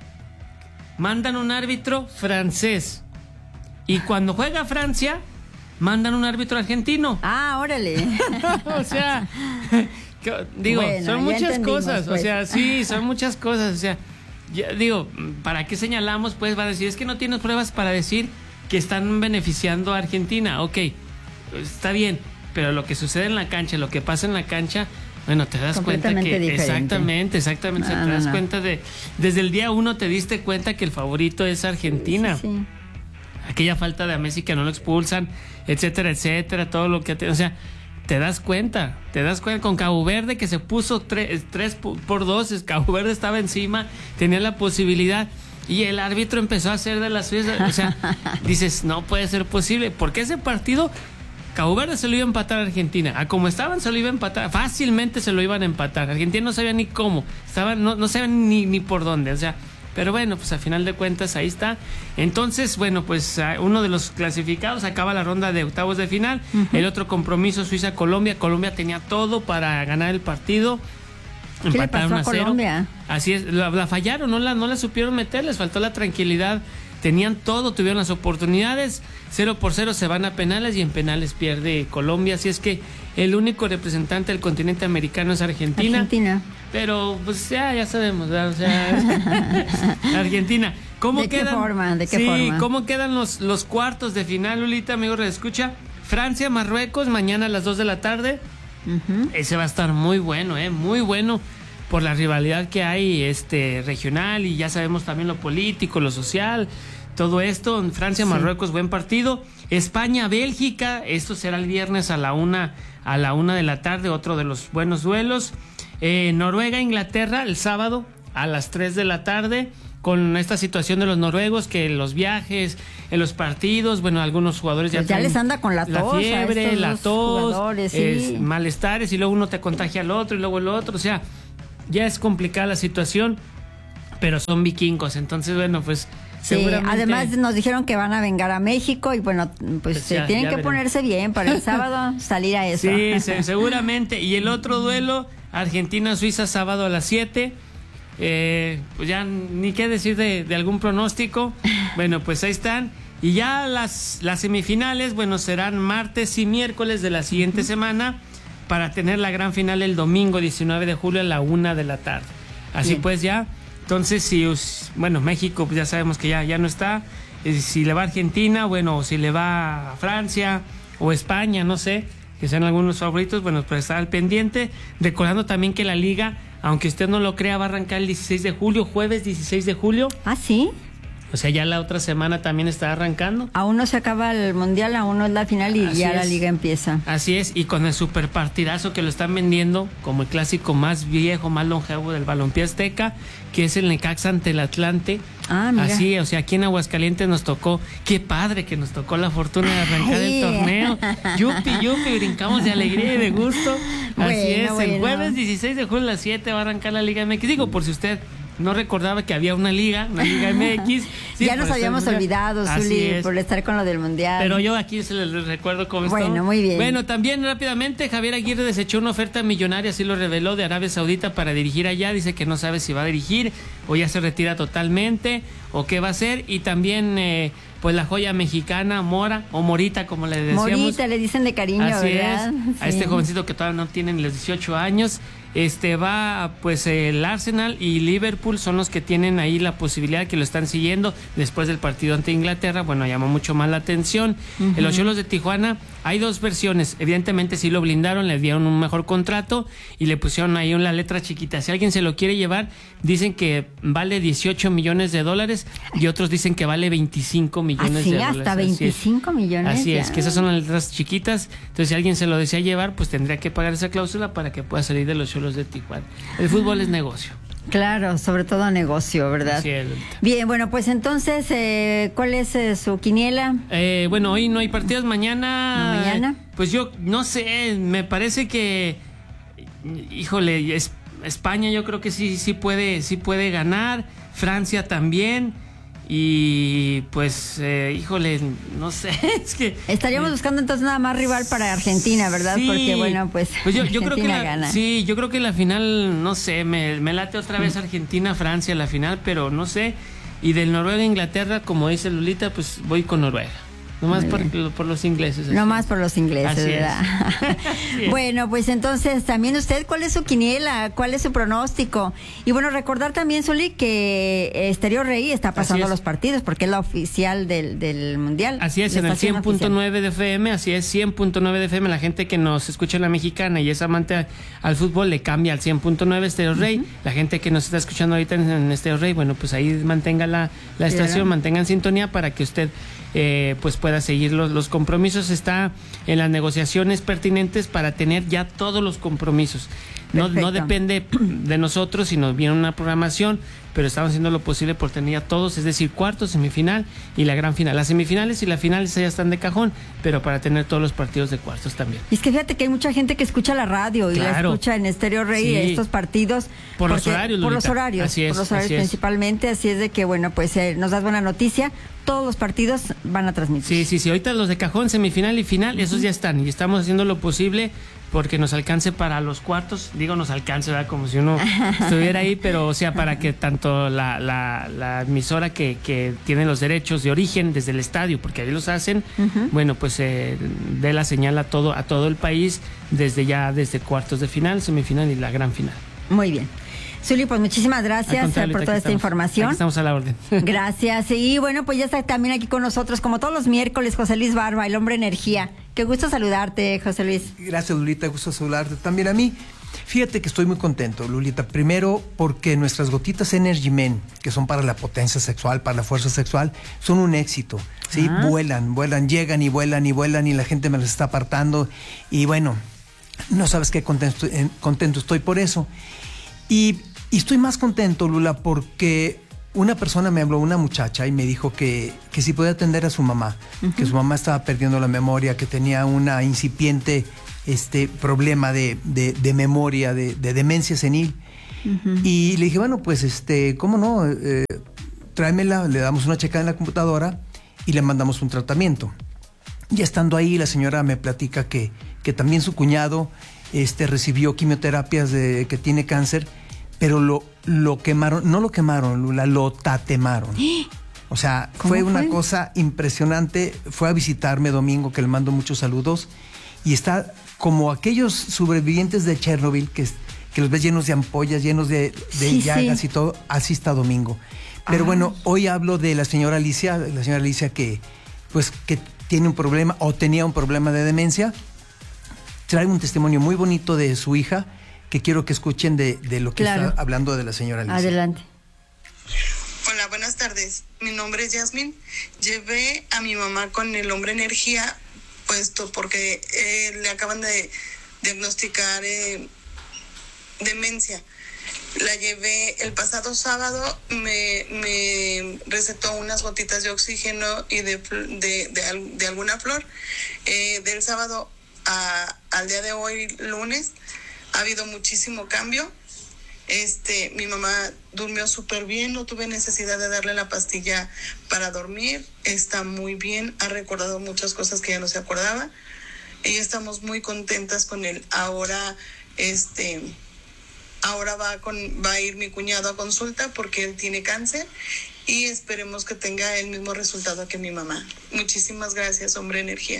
mandan un árbitro francés. Y cuando juega Francia, mandan un árbitro argentino. Ah, órale. O sea, que- digo, Bueno, son ya muchas entendimos, cosas. pues. O sea, sí, son muchas cosas. O sea, ya, digo, ¿para qué señalamos? Pues va a decir, es que no tienes pruebas para decir que están beneficiando a Argentina. Ok, está bien, pero lo que sucede en la cancha, lo que pasa en la cancha, bueno, te das cuenta que Completamente diferente. exactamente, exactamente, o sea, No, te no, das no. cuenta de desde el día uno te diste cuenta que el favorito es Argentina. Sí, sí. Aquella falta de Messi que no lo expulsan, etcétera, etcétera, todo lo que, o sea, te das cuenta, te das cuenta con Cabo Verde que se puso tres, tres por dos, es- Cabo Verde estaba encima, tenía la posibilidad y el árbitro empezó a hacer de las suyas, o sea, dices, no puede ser posible, porque ese partido Cabo Verde se lo iba a empatar a Argentina, a como estaban se lo iba a empatar, fácilmente se lo iban a empatar, Argentina no sabía ni cómo, estaban, no, no sabían ni, ni por dónde, o sea, pero bueno, pues a final de cuentas ahí está. Entonces, bueno, pues ah, uno de los clasificados acaba la ronda de octavos de final. Ujú. El otro compromiso, Suiza-Colombia. Colombia tenía todo para ganar el partido. ¿Qué le Empataron pasó a cero. Colombia? Así es, la, la fallaron, no la, no la supieron meter, les faltó la tranquilidad. Tenían todo, tuvieron las oportunidades. Cero por cero se van a penales y en penales pierde Colombia. Así es que el único representante del continente americano es Argentina. Argentina. Pero pues ya, ya sabemos, ¿verdad? O sea, Argentina. ¿Cómo ¿De qué quedan? forma? ¿De qué sí, forma? ¿cómo quedan los, los cuartos de final, Lulita, amigo? Reescucha. Francia, Marruecos, mañana a las dos de la tarde. Uh-huh. Ese va a estar muy bueno, eh, muy bueno por la rivalidad que hay este regional y ya sabemos también lo político, lo social, todo esto. En Francia, sí. Marruecos, buen partido. España, Bélgica, esto será el viernes a la una a la una de la tarde, otro de los buenos duelos. Eh, Noruega, Inglaterra, el sábado a las tres de la tarde. Con esta situación de los noruegos, que los viajes, en los partidos, bueno, algunos jugadores ya, pues ya les anda con la tos, la fiebre, la tos, sí. es, malestares, y luego uno te contagia al otro y luego el otro, o sea, ya es complicada la situación, pero son vikingos, entonces bueno, pues sí, seguramente... además nos dijeron que van a vengar a México y bueno, pues, pues ya, tienen ya que veremos. Ponerse bien para el sábado salir a eso. Sí, sí, seguramente, y el otro duelo, Argentina-Suiza, sábado a las siete. Eh, pues ya ni qué decir de, de algún pronóstico. Bueno, pues ahí están. Y ya las, las semifinales, bueno, serán martes y miércoles de la siguiente uh-huh. semana, para tener la gran final el domingo diecinueve de julio a la una de la tarde. Así Bien. Pues ya, entonces si, bueno, México pues ya sabemos que ya, ya no está. Eh, si le va a Argentina, bueno, o si le va a Francia o España, no sé, que sean algunos favoritos, bueno, pues estar al pendiente. Recordando también que la liga, aunque usted no lo crea, va a arrancar el dieciséis de julio, jueves dieciséis de julio. ¿Ah, sí? O sea, ya la otra semana también está arrancando. Aún no se acaba el mundial, aún no es la final y Así ya es. La liga empieza. Así es, y con el super partidazo que lo están vendiendo como el clásico más viejo, más longevo del balompié azteca, que es el Necaxa ante el Atlante. Ah, mira. Así, o sea, aquí en Aguascalientes nos tocó, qué padre que nos tocó la fortuna de arrancar Ay. el torneo. Yupi, yupi, brincamos de alegría y de gusto. Bueno, Así es, bueno. El jueves dieciséis de julio a las siete va a arrancar la Liga M X. Digo, por si usted no recordaba que había una liga, una Liga M X. Sí, ya nos habíamos olvidado, Zuli, por estar con lo del Mundial. Pero yo aquí se les recuerdo cómo está. Bueno, muy bien. Bueno, también rápidamente, Javier Aguirre desechó una oferta millonaria, así lo reveló, de Arabia Saudita para dirigir allá. Dice que no sabe si va a dirigir o ya se retira totalmente o qué va a hacer. Y también... Eh, pues la joya mexicana, Mora, o Morita, como le decíamos. Morita, le dicen de cariño, Así ¿verdad? Es, a sí. este jovencito que todavía no tiene los dieciocho años. Este va, pues el Arsenal y Liverpool son los que tienen ahí la posibilidad, que lo están siguiendo después del partido ante Inglaterra. Bueno, llamó mucho más la atención. Uh-huh. En los Xolos de Tijuana hay dos versiones. Evidentemente sí lo blindaron, le dieron un mejor contrato y le pusieron ahí una letra chiquita. Si alguien se lo quiere llevar, dicen que vale dieciocho millones de dólares y otros dicen que vale veinticinco millones ¿Ah, sí? de dólares. Hasta veinticinco Así millones. Así ya. es, que esas son las letras chiquitas. Entonces, si alguien se lo desea llevar, pues tendría que pagar esa cláusula para que pueda salir de los Xolos de Tijuana. El fútbol es negocio. Claro, sobre todo negocio, ¿verdad? Sí, el... Bien, bueno, pues entonces, eh, ¿cuál es eh, su quiniela? Eh, bueno, hoy no hay partidos, mañana... ¿No, mañana? Pues yo, no sé, me parece que, híjole, es, España yo creo que sí, sí puede, sí puede ganar, Francia también... Y pues, eh, híjole, no sé, es que... Estaríamos buscando entonces nada más rival para Argentina, ¿verdad? Sí, porque bueno, pues, pues yo, yo creo que la, gana. Sí, yo creo que la final, no sé, me, me late otra vez Argentina-Francia la final, pero no sé. Y del Noruega-Inglaterra, como dice Lulita, pues voy con Noruega. Nomás por, por los ingleses. No más por los ingleses, así ¿verdad? Es. Bueno, pues entonces también usted, ¿cuál es su quiniela? ¿Cuál es su pronóstico? Y bueno, recordar también, Zuli, que Estéreo Rey está pasando los partidos porque es la oficial del, del Mundial. Así es, en el cien punto nueve de F M, así es, cien punto nueve de F M. La gente que nos escucha en la mexicana y es amante al fútbol le cambia al cien punto nueve Estéreo Rey. Uh-huh. La gente que nos está escuchando ahorita en, en Estéreo Rey, bueno, pues ahí mantenga la, la estación, claro. Mantenga en sintonía para que usted... Eh, pues pueda seguir los, los compromisos. Está en las negociaciones pertinentes para tener ya todos los compromisos. No, no depende de nosotros, sino viene una programación, pero estamos haciendo lo posible por tener ya todos, es decir, cuarto, semifinal y la gran final. Las semifinales y la final ya están de cajón, pero para tener todos los partidos de cuartos también. Y es que fíjate que hay mucha gente que escucha la radio y claro. la escucha en Estéreo Rey sí. estos partidos. Por porque, los horarios, Por Lulita. los horarios, así es, por los horarios así principalmente, es. así es de que, bueno, pues eh, nos das buena noticia. Todos los partidos van a transmitir. Sí, sí, sí. Ahorita los de cajón, semifinal y final, uh-huh. esos ya están. Y estamos haciendo lo posible porque nos alcance para los cuartos. Digo, nos alcance, ¿verdad? Como si uno estuviera ahí, pero o sea, para que tanto la, la, la emisora que, que tiene los derechos de origen desde el estadio, porque ahí los hacen, uh-huh. bueno, pues eh, dé la señal a todo, a todo el país, desde ya, desde cuartos de final, semifinal y la gran final. Muy bien. Zuli, pues muchísimas gracias por toda esta información. Aquí estamos a la orden. Gracias. Y bueno, pues ya está también aquí con nosotros, como todos los miércoles, José Luis Barba, el hombre energía. Qué gusto saludarte, José Luis. Gracias, Lulita, gusto saludarte también a mí. Fíjate que estoy muy contento, Lulita. Primero, porque nuestras gotitas Energy Men, que son para la potencia sexual, para la fuerza sexual, son un éxito. ¿Sí? Ah. Vuelan, vuelan, llegan y vuelan y vuelan y la gente me las está apartando. Y bueno, no sabes qué contento, eh, contento estoy por eso. Y, y estoy más contento, Lula, porque una persona me habló, una muchacha, y me dijo que, que si podía atender a su mamá, uh-huh. que su mamá estaba perdiendo la memoria, que tenía una incipiente este, problema de, de, de memoria, de, de demencia senil. Uh-huh. Y le dije, bueno, pues, este, ¿cómo no? Eh, tráemela, le damos una checada en la computadora y le mandamos un tratamiento. Ya estando ahí, la señora me platica que, que también su cuñado este, recibió quimioterapias de, que tiene cáncer, pero lo, lo quemaron, no lo quemaron, Lula, lo tatemaron. O sea, fue una fue? cosa impresionante. Fue a visitarme domingo, que le mando muchos saludos, y está como aquellos sobrevivientes de Chernobyl, que, que los ves llenos de ampollas, llenos de, de sí, llagas sí. y todo, así está domingo. Pero ah. bueno, hoy hablo de la señora Alicia, la señora Alicia que, pues, que tiene un problema, o tenía un problema de demencia. Traigo un testimonio muy bonito de su hija, que quiero que escuchen de, de lo que claro. está hablando de la señora Alicia. Adelante. Hola, buenas tardes. Mi nombre es Yasmin. Llevé a mi mamá con el hombre energía puesto porque eh, le acaban de diagnosticar eh, demencia. La llevé el pasado sábado, me, me recetó unas gotitas de oxígeno y de, de, de, de alguna flor. Eh, del sábado a, al día de hoy, lunes, ha habido muchísimo cambio. Este, mi mamá durmió súper bien, no tuve necesidad de darle la pastilla para dormir, está muy bien, ha recordado muchas cosas que ya no se acordaba, y estamos muy contentas con él. Ahora, este, ahora va con, va a ir mi cuñado a consulta porque él tiene cáncer y esperemos que tenga el mismo resultado que mi mamá. Muchísimas gracias, hombre energía.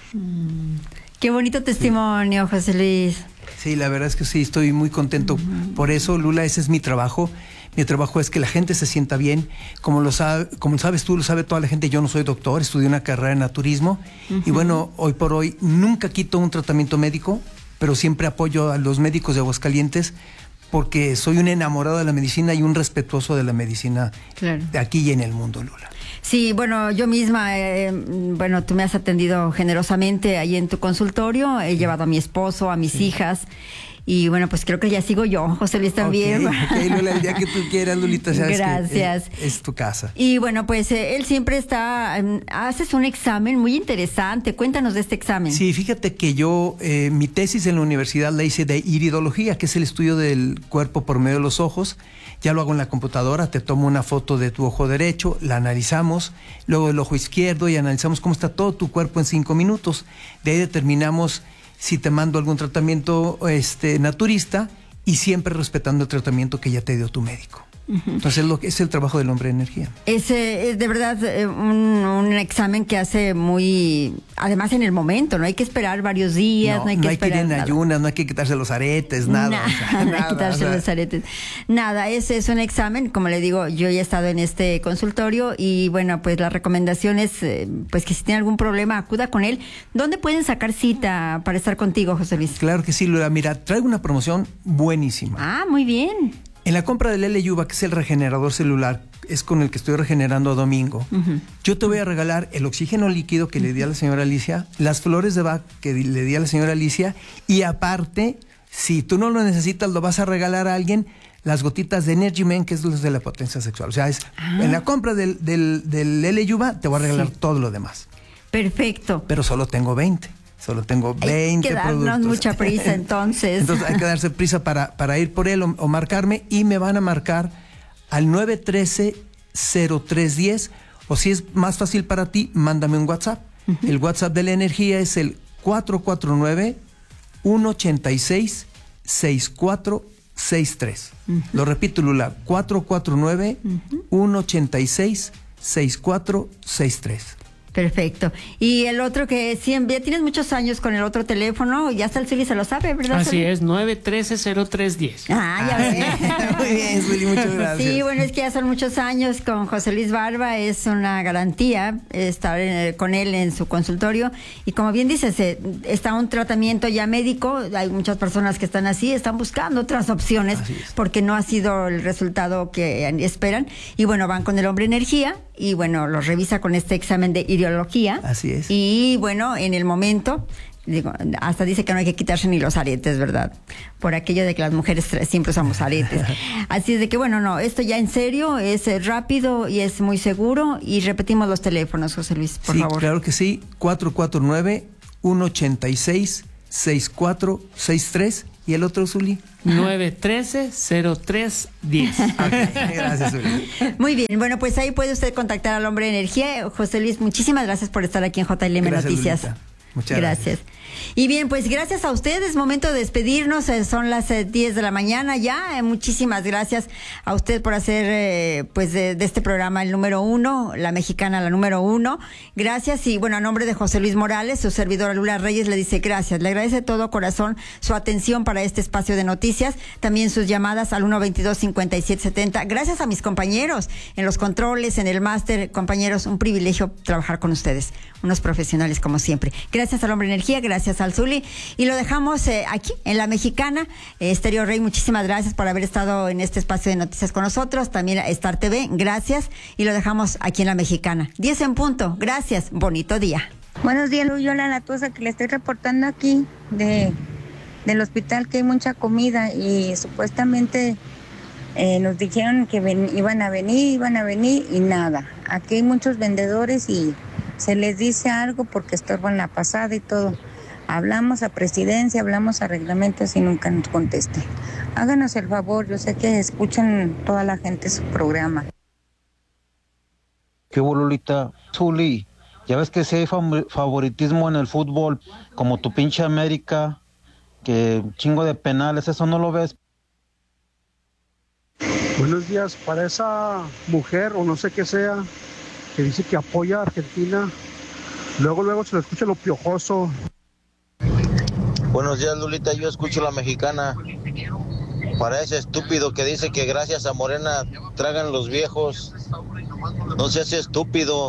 Mm, qué bonito testimonio, José Luis. Sí, la verdad es que sí, estoy muy contento uh-huh. por eso, Lula, ese es mi trabajo. Mi trabajo es que la gente se sienta bien. Como lo sabe, como sabes tú, lo sabe toda la gente, yo no soy doctor, estudié una carrera en naturismo. Uh-huh. Y bueno, hoy por hoy nunca quito un tratamiento médico, pero siempre apoyo a los médicos de Aguascalientes porque soy un enamorado de la medicina y un respetuoso de la medicina claro. de aquí y en el mundo, Lula. Sí, bueno, yo misma, eh, bueno, tú me has atendido generosamente ahí en tu consultorio, he llevado a mi esposo, a mis sí. hijas, y bueno, pues creo que ya sigo yo, José Luis también. Ok, okay, Lula, el día que tú quieras, Lulita, sabes gracias. que es, es tu casa. Y bueno, pues eh, él siempre está, eh, haces un examen muy interesante, cuéntanos de este examen. Sí, fíjate que yo, eh, mi tesis en la universidad la hice de iridología, que es el estudio del cuerpo por medio de los ojos. Ya lo hago en la computadora, te tomo una foto de tu ojo derecho, la analizamos, luego el ojo izquierdo y analizamos cómo está todo tu cuerpo en cinco minutos. De ahí determinamos si te mando algún tratamiento este, naturista y siempre respetando el tratamiento que ya te dio tu médico. Uh-huh. Entonces lo que es el trabajo del hombre de energía. Es, eh, es de verdad eh, un, un examen que hace muy, además en el momento, no hay que esperar varios días, no, no hay que no hay esperar que ir en nada. ayunas, no hay que quitarse los aretes, nada. Nah, o sea, no nada, hay que quitarse o sea. los aretes. Nada, ese es un examen, como le digo, yo ya he estado en este consultorio y bueno, pues la recomendación es eh, pues que si tiene algún problema acuda con él. ¿Dónde pueden sacar cita para estar contigo, José Luis? Claro que sí, Lula, mira, traigo una promoción buenísima. Ah, muy bien. En la compra del L Yuba, que es el regenerador celular, es con el que estoy regenerando a domingo, uh-huh. yo te voy a regalar el oxígeno líquido que uh-huh. le di a la señora Alicia, las flores de Bach que le di a la señora Alicia, y aparte, si tú no lo necesitas, lo vas a regalar a alguien, las gotitas de Energy Men, que es los de la potencia sexual. O sea, es ah. en la compra del, del, del L Yuba, te voy a regalar sí. todo lo demás. Perfecto. Pero solo tengo veinte. Solo tengo veinte productos. Hay que darnos mucha prisa, entonces. Entonces hay que darse prisa para, para ir por él o, o marcarme, y me van a marcar al nueve uno tres, cero tres uno cero, o si es más fácil para ti, mándame un WhatsApp. Uh-huh. El WhatsApp de la energía es el cuatro cuatro nueve, uno ocho seis, seis cuatro seis tres. Uh-huh. Lo repito, Lula, cuatro cuatro nueve, uno ocho seis, seis cuatro seis tres. Perfecto. Y el otro que siempre, ya tienes muchos años con el otro teléfono, ya hasta el Zuli se lo sabe, ¿verdad? Así Zuli? es, nueve uno tres cero tres uno cero. Ah, ya ves. Muy bien, Zuli, muchas gracias. Sí, bueno, es que ya son muchos años con José Luis Barba, es una garantía estar en- con él en su consultorio. Y como bien dices, eh, está un tratamiento ya médico, hay muchas personas que están así, están buscando otras opciones porque no ha sido el resultado que esperan. Y bueno, van con el hombre energía y bueno, los revisa con este examen de ideología. Así es. Y bueno, en el momento, digo, hasta dice que no hay que quitarse ni los aretes, ¿verdad? Por aquello de que las mujeres tra- siempre usamos aretes. Así es de que bueno, no, esto ya en serio, es eh, rápido y es muy seguro. Y repetimos los teléfonos, José Luis, por sí, favor. claro que sí, cuatro cuatro nueve, uno ocho seis, seis cuatro seis tres. ¿Y el otro, Zuli? nueve uno tres cero tres uno cero. Gracias, Zuli. Muy bien, bueno, pues ahí puede usted contactar al hombre de energía. José Luis, muchísimas gracias por estar aquí en J L M Gracias, Noticias. Lulita. Muchas gracias. Y bien, pues gracias a ustedes, momento de despedirnos, eh, son las eh, diez de la mañana ya, eh, muchísimas gracias a usted por hacer eh, pues de, de este programa el número uno, La Mexicana la número uno, gracias. Y bueno, a nombre de José Luis Morales, su servidora Lula Reyes le dice gracias, le agradece de todo corazón su atención para este espacio de noticias, también sus llamadas al uno veintidós cincuenta y siete setenta, gracias a mis compañeros en los controles, en el máster, compañeros, un privilegio trabajar con ustedes, unos profesionales como siempre. Gracias al hombre energía, gracias al Zuli, y lo dejamos eh, aquí en La Mexicana. eh, Estéreo Rey, muchísimas gracias por haber estado en este espacio de noticias con nosotros, también a Star T V, gracias, y lo dejamos aquí en La Mexicana. diez en punto, gracias, bonito día. Buenos días, Lu, yo la Latosa, que le estoy reportando aquí de del hospital, que hay mucha comida y supuestamente eh, nos dijeron que ven- iban a venir, iban a venir y nada. Aquí hay muchos vendedores y se les dice algo porque estorban la pasada y todo. Hablamos a presidencia, hablamos a reglamentos y nunca nos contestan. Háganos el favor, yo sé que escuchan toda la gente su programa. Qué bolulita. Zuli, ya ves que si hay fam- favoritismo en el fútbol, como tu pinche América, que chingo de penales, ¿eso no lo ves? Buenos días, para esa mujer o no sé qué sea, que dice que apoya a Argentina, luego luego se le escucha lo piojoso. Buenos días, Lulita, yo escucho La Mexicana. Para ese estúpido que dice que gracias a Morena tragan los viejos, no seas estúpido.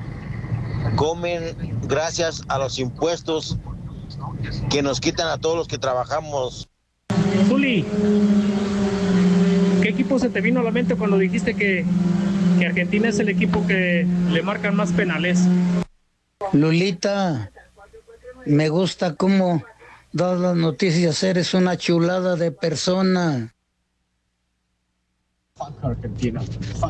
Comen gracias a los impuestos que nos quitan a todos los que trabajamos. Zuli, ¿qué equipo se te vino a la mente cuando dijiste que, que Argentina es el equipo que le marcan más penales? Lulita, me gusta cómo das las noticias, eres una chulada de persona. Argentina.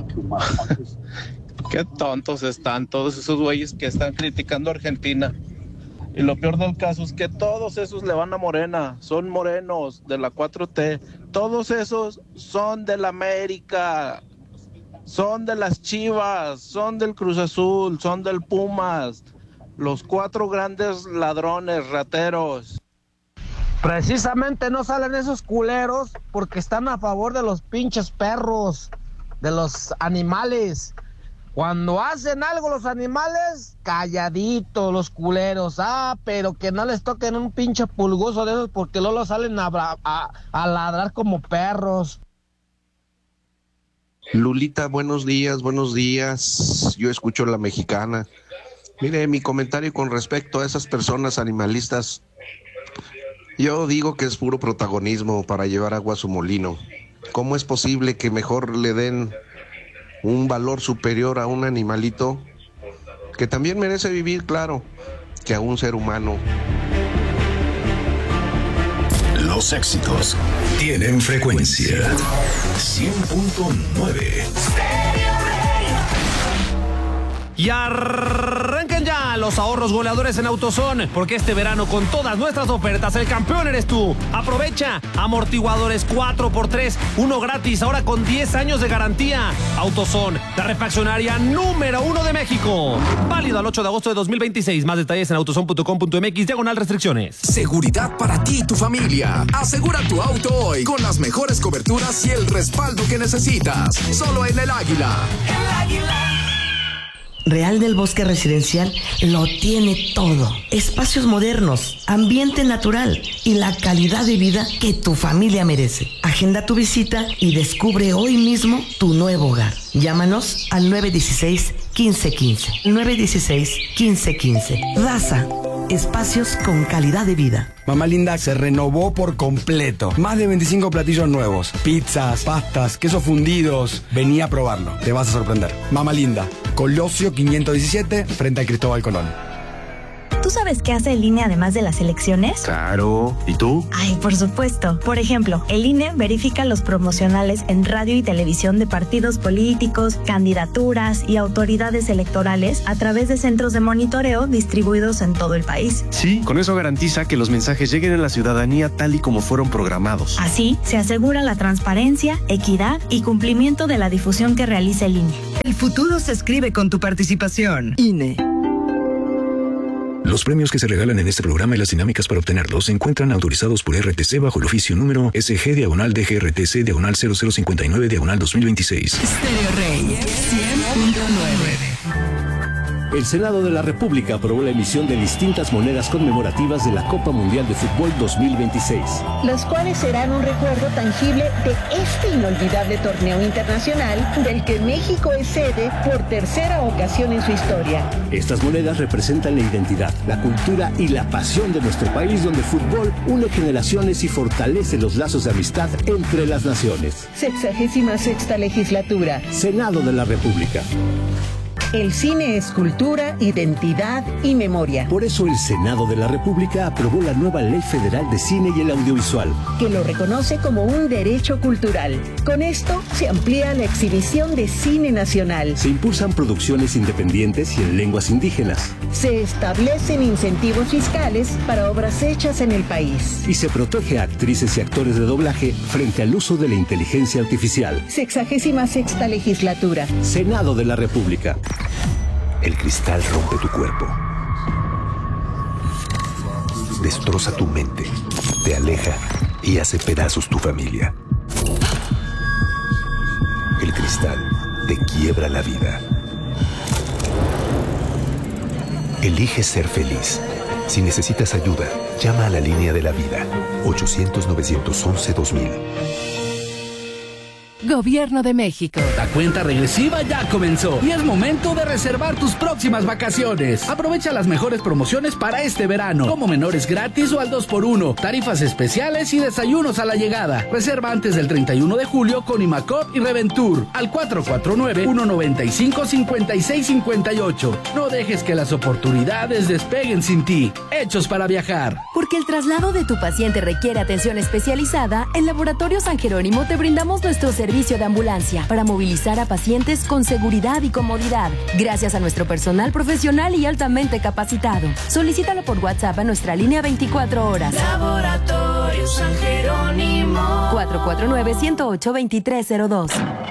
Qué tontos están todos esos güeyes que están criticando a Argentina. Y lo peor del caso es que todos esos le van a Morena, son morenos de la cuatro T. Todos esos son de la América, son de las Chivas, son del Cruz Azul, son del Pumas. Los cuatro grandes ladrones, rateros. Precisamente no salen esos culeros porque están a favor de los pinches perros, de los animales. Cuando hacen algo los animales, calladitos los culeros. Ah, pero que no les toquen un pinche pulgoso de esos porque luego salen a, bra- a, a ladrar como perros. Lulita, buenos días, buenos días. Yo escucho La Mexicana. Mire, mi comentario con respecto a esas personas animalistas, yo digo que es puro protagonismo para llevar agua a su molino. ¿Cómo es posible que mejor le den un valor superior a un animalito que también merece vivir, claro, que a un ser humano? Los éxitos tienen frecuencia. cien punto nueve. Y arranquen ya los ahorros goleadores en AutoZone, porque este verano con todas nuestras ofertas el campeón eres tú. Aprovecha amortiguadores cuatro por tres, uno gratis, ahora con diez años de garantía. AutoZone, la refaccionaria número uno de México. Válido al ocho de agosto de dos mil veintiséis. Más detalles en autozone punto com punto m x, diagonal restricciones. Seguridad para ti y tu familia. Asegura tu auto hoy con las mejores coberturas y el respaldo que necesitas. Solo en El Águila. El Águila. Real del Bosque Residencial lo tiene todo. Espacios modernos, ambiente natural y la calidad de vida que tu familia merece. Agenda tu visita y descubre hoy mismo tu nuevo hogar. Llámanos al nueve uno seis, uno cinco uno cinco. nueve uno seis, uno cinco uno cinco. Daza. Espacios con calidad de vida. Mamá Linda se renovó por completo. Más de veinticinco platillos nuevos. Pizzas, pastas, quesos fundidos. Vení a probarlo. Te vas a sorprender. Mamá Linda, Colosio quinientos diecisiete, frente a Cristóbal Colón. ¿Tú sabes qué hace el I N E además de las elecciones? Claro. ¿Y tú? Ay, por supuesto. Por ejemplo, el I N E verifica los promocionales en radio y televisión de partidos políticos, candidaturas y autoridades electorales a través de centros de monitoreo distribuidos en todo el país. Sí, con eso garantiza que los mensajes lleguen a la ciudadanía tal y como fueron programados. Así, se asegura la transparencia, equidad y cumplimiento de la difusión que realiza el I N E. El futuro se escribe con tu participación. I N E. Los premios que se regalan en este programa y las dinámicas para obtenerlos se encuentran autorizados por R T C bajo el oficio número S G diagonal D G R T C diagonal cero cero cincuenta y nueve diagonal dos mil veintiséis. Stereo Rey cien punto nueve. El Senado de la República aprobó la emisión de distintas monedas conmemorativas de la Copa Mundial de Fútbol dos mil veintiséis. Las cuales serán un recuerdo tangible de este inolvidable torneo internacional del que México es sede por tercera ocasión en su historia. Estas monedas representan la identidad, la cultura y la pasión de nuestro país, donde el fútbol une generaciones y fortalece los lazos de amistad entre las naciones. Sexagésima sexta legislatura. Senado de la República. El cine es cultura, identidad y memoria. Por eso el Senado de la República aprobó la nueva Ley Federal de Cine y el Audiovisual, que lo reconoce como un derecho cultural. Con esto se amplía la exhibición de cine nacional. Se impulsan producciones independientes y en lenguas indígenas. Se establecen incentivos fiscales para obras hechas en el país. Y se protege a actrices y actores de doblaje frente al uso de la inteligencia artificial. Sexagésima sexta legislatura. Senado de la República. El cristal rompe tu cuerpo, destroza tu mente, te aleja y hace pedazos tu familia. El cristal te quiebra la vida. Elige ser feliz. Si necesitas ayuda, llama a la línea de la vida, ochocientos, novecientos once, dos mil. Gobierno de México. La cuenta regresiva ya comenzó y es momento de reservar tus próximas vacaciones. Aprovecha las mejores promociones para este verano, como menores gratis o al dos por uno, tarifas especiales y desayunos a la llegada. Reserva antes del treinta y uno de julio con Imacop y Reventur al cuatro cuatro nueve, uno nueve cinco, cinco seis cinco ocho. No dejes que las oportunidades despeguen sin ti. Hechos para viajar. Porque el traslado de tu paciente requiere atención especializada, en Laboratorio San Jerónimo te brindamos nuestro servicio de ambulancia para movilizar a pacientes con seguridad y comodidad, gracias a nuestro personal profesional y altamente capacitado. Solicítalo por WhatsApp a nuestra línea veinticuatro horas. Laboratorio San Jerónimo. cuatro cuatro nueve, uno cero ocho, dos tres cero dos.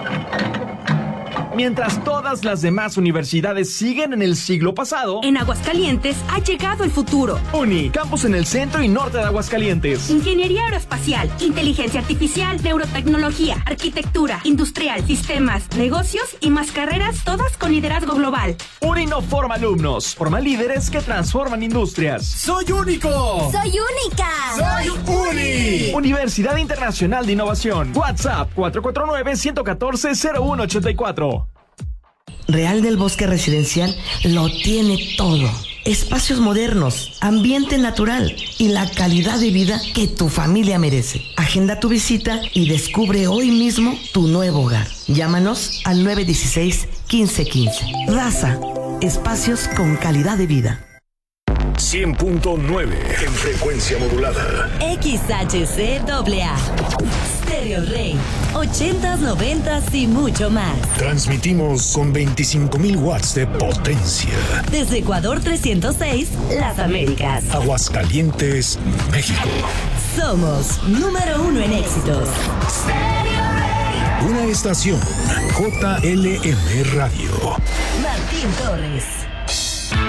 Mientras todas las demás universidades siguen en el siglo pasado, en Aguascalientes ha llegado el futuro. UNI, campus en el centro y norte de Aguascalientes. Ingeniería aeroespacial, inteligencia artificial, neurotecnología, arquitectura, industrial, sistemas, negocios y más carreras, todas con liderazgo global. UNI no forma alumnos, forma líderes que transforman industrias. ¡Soy único! ¡Soy única! ¡Soy UNI! Universidad Internacional de Innovación. WhatsApp cuatro cuatro nueve, uno uno cuatro, cero uno ocho cuatro. Real del Bosque Residencial lo tiene todo. Espacios modernos, ambiente natural y la calidad de vida que tu familia merece. Agenda tu visita y descubre hoy mismo tu nuevo hogar. Llámanos al nueve uno seis, uno cinco uno cinco. Daza, espacios con calidad de vida. cien punto nueve en frecuencia modulada. X H C A A. Stereo Rey. ochentas, noventas y mucho más. Transmitimos con veinticinco mil watts de potencia. Desde Ecuador trescientos seis, Las Américas. Aguascalientes, México. Somos número uno en éxitos. Stereo Rey. Una estación J L M Radio. Martín Torres.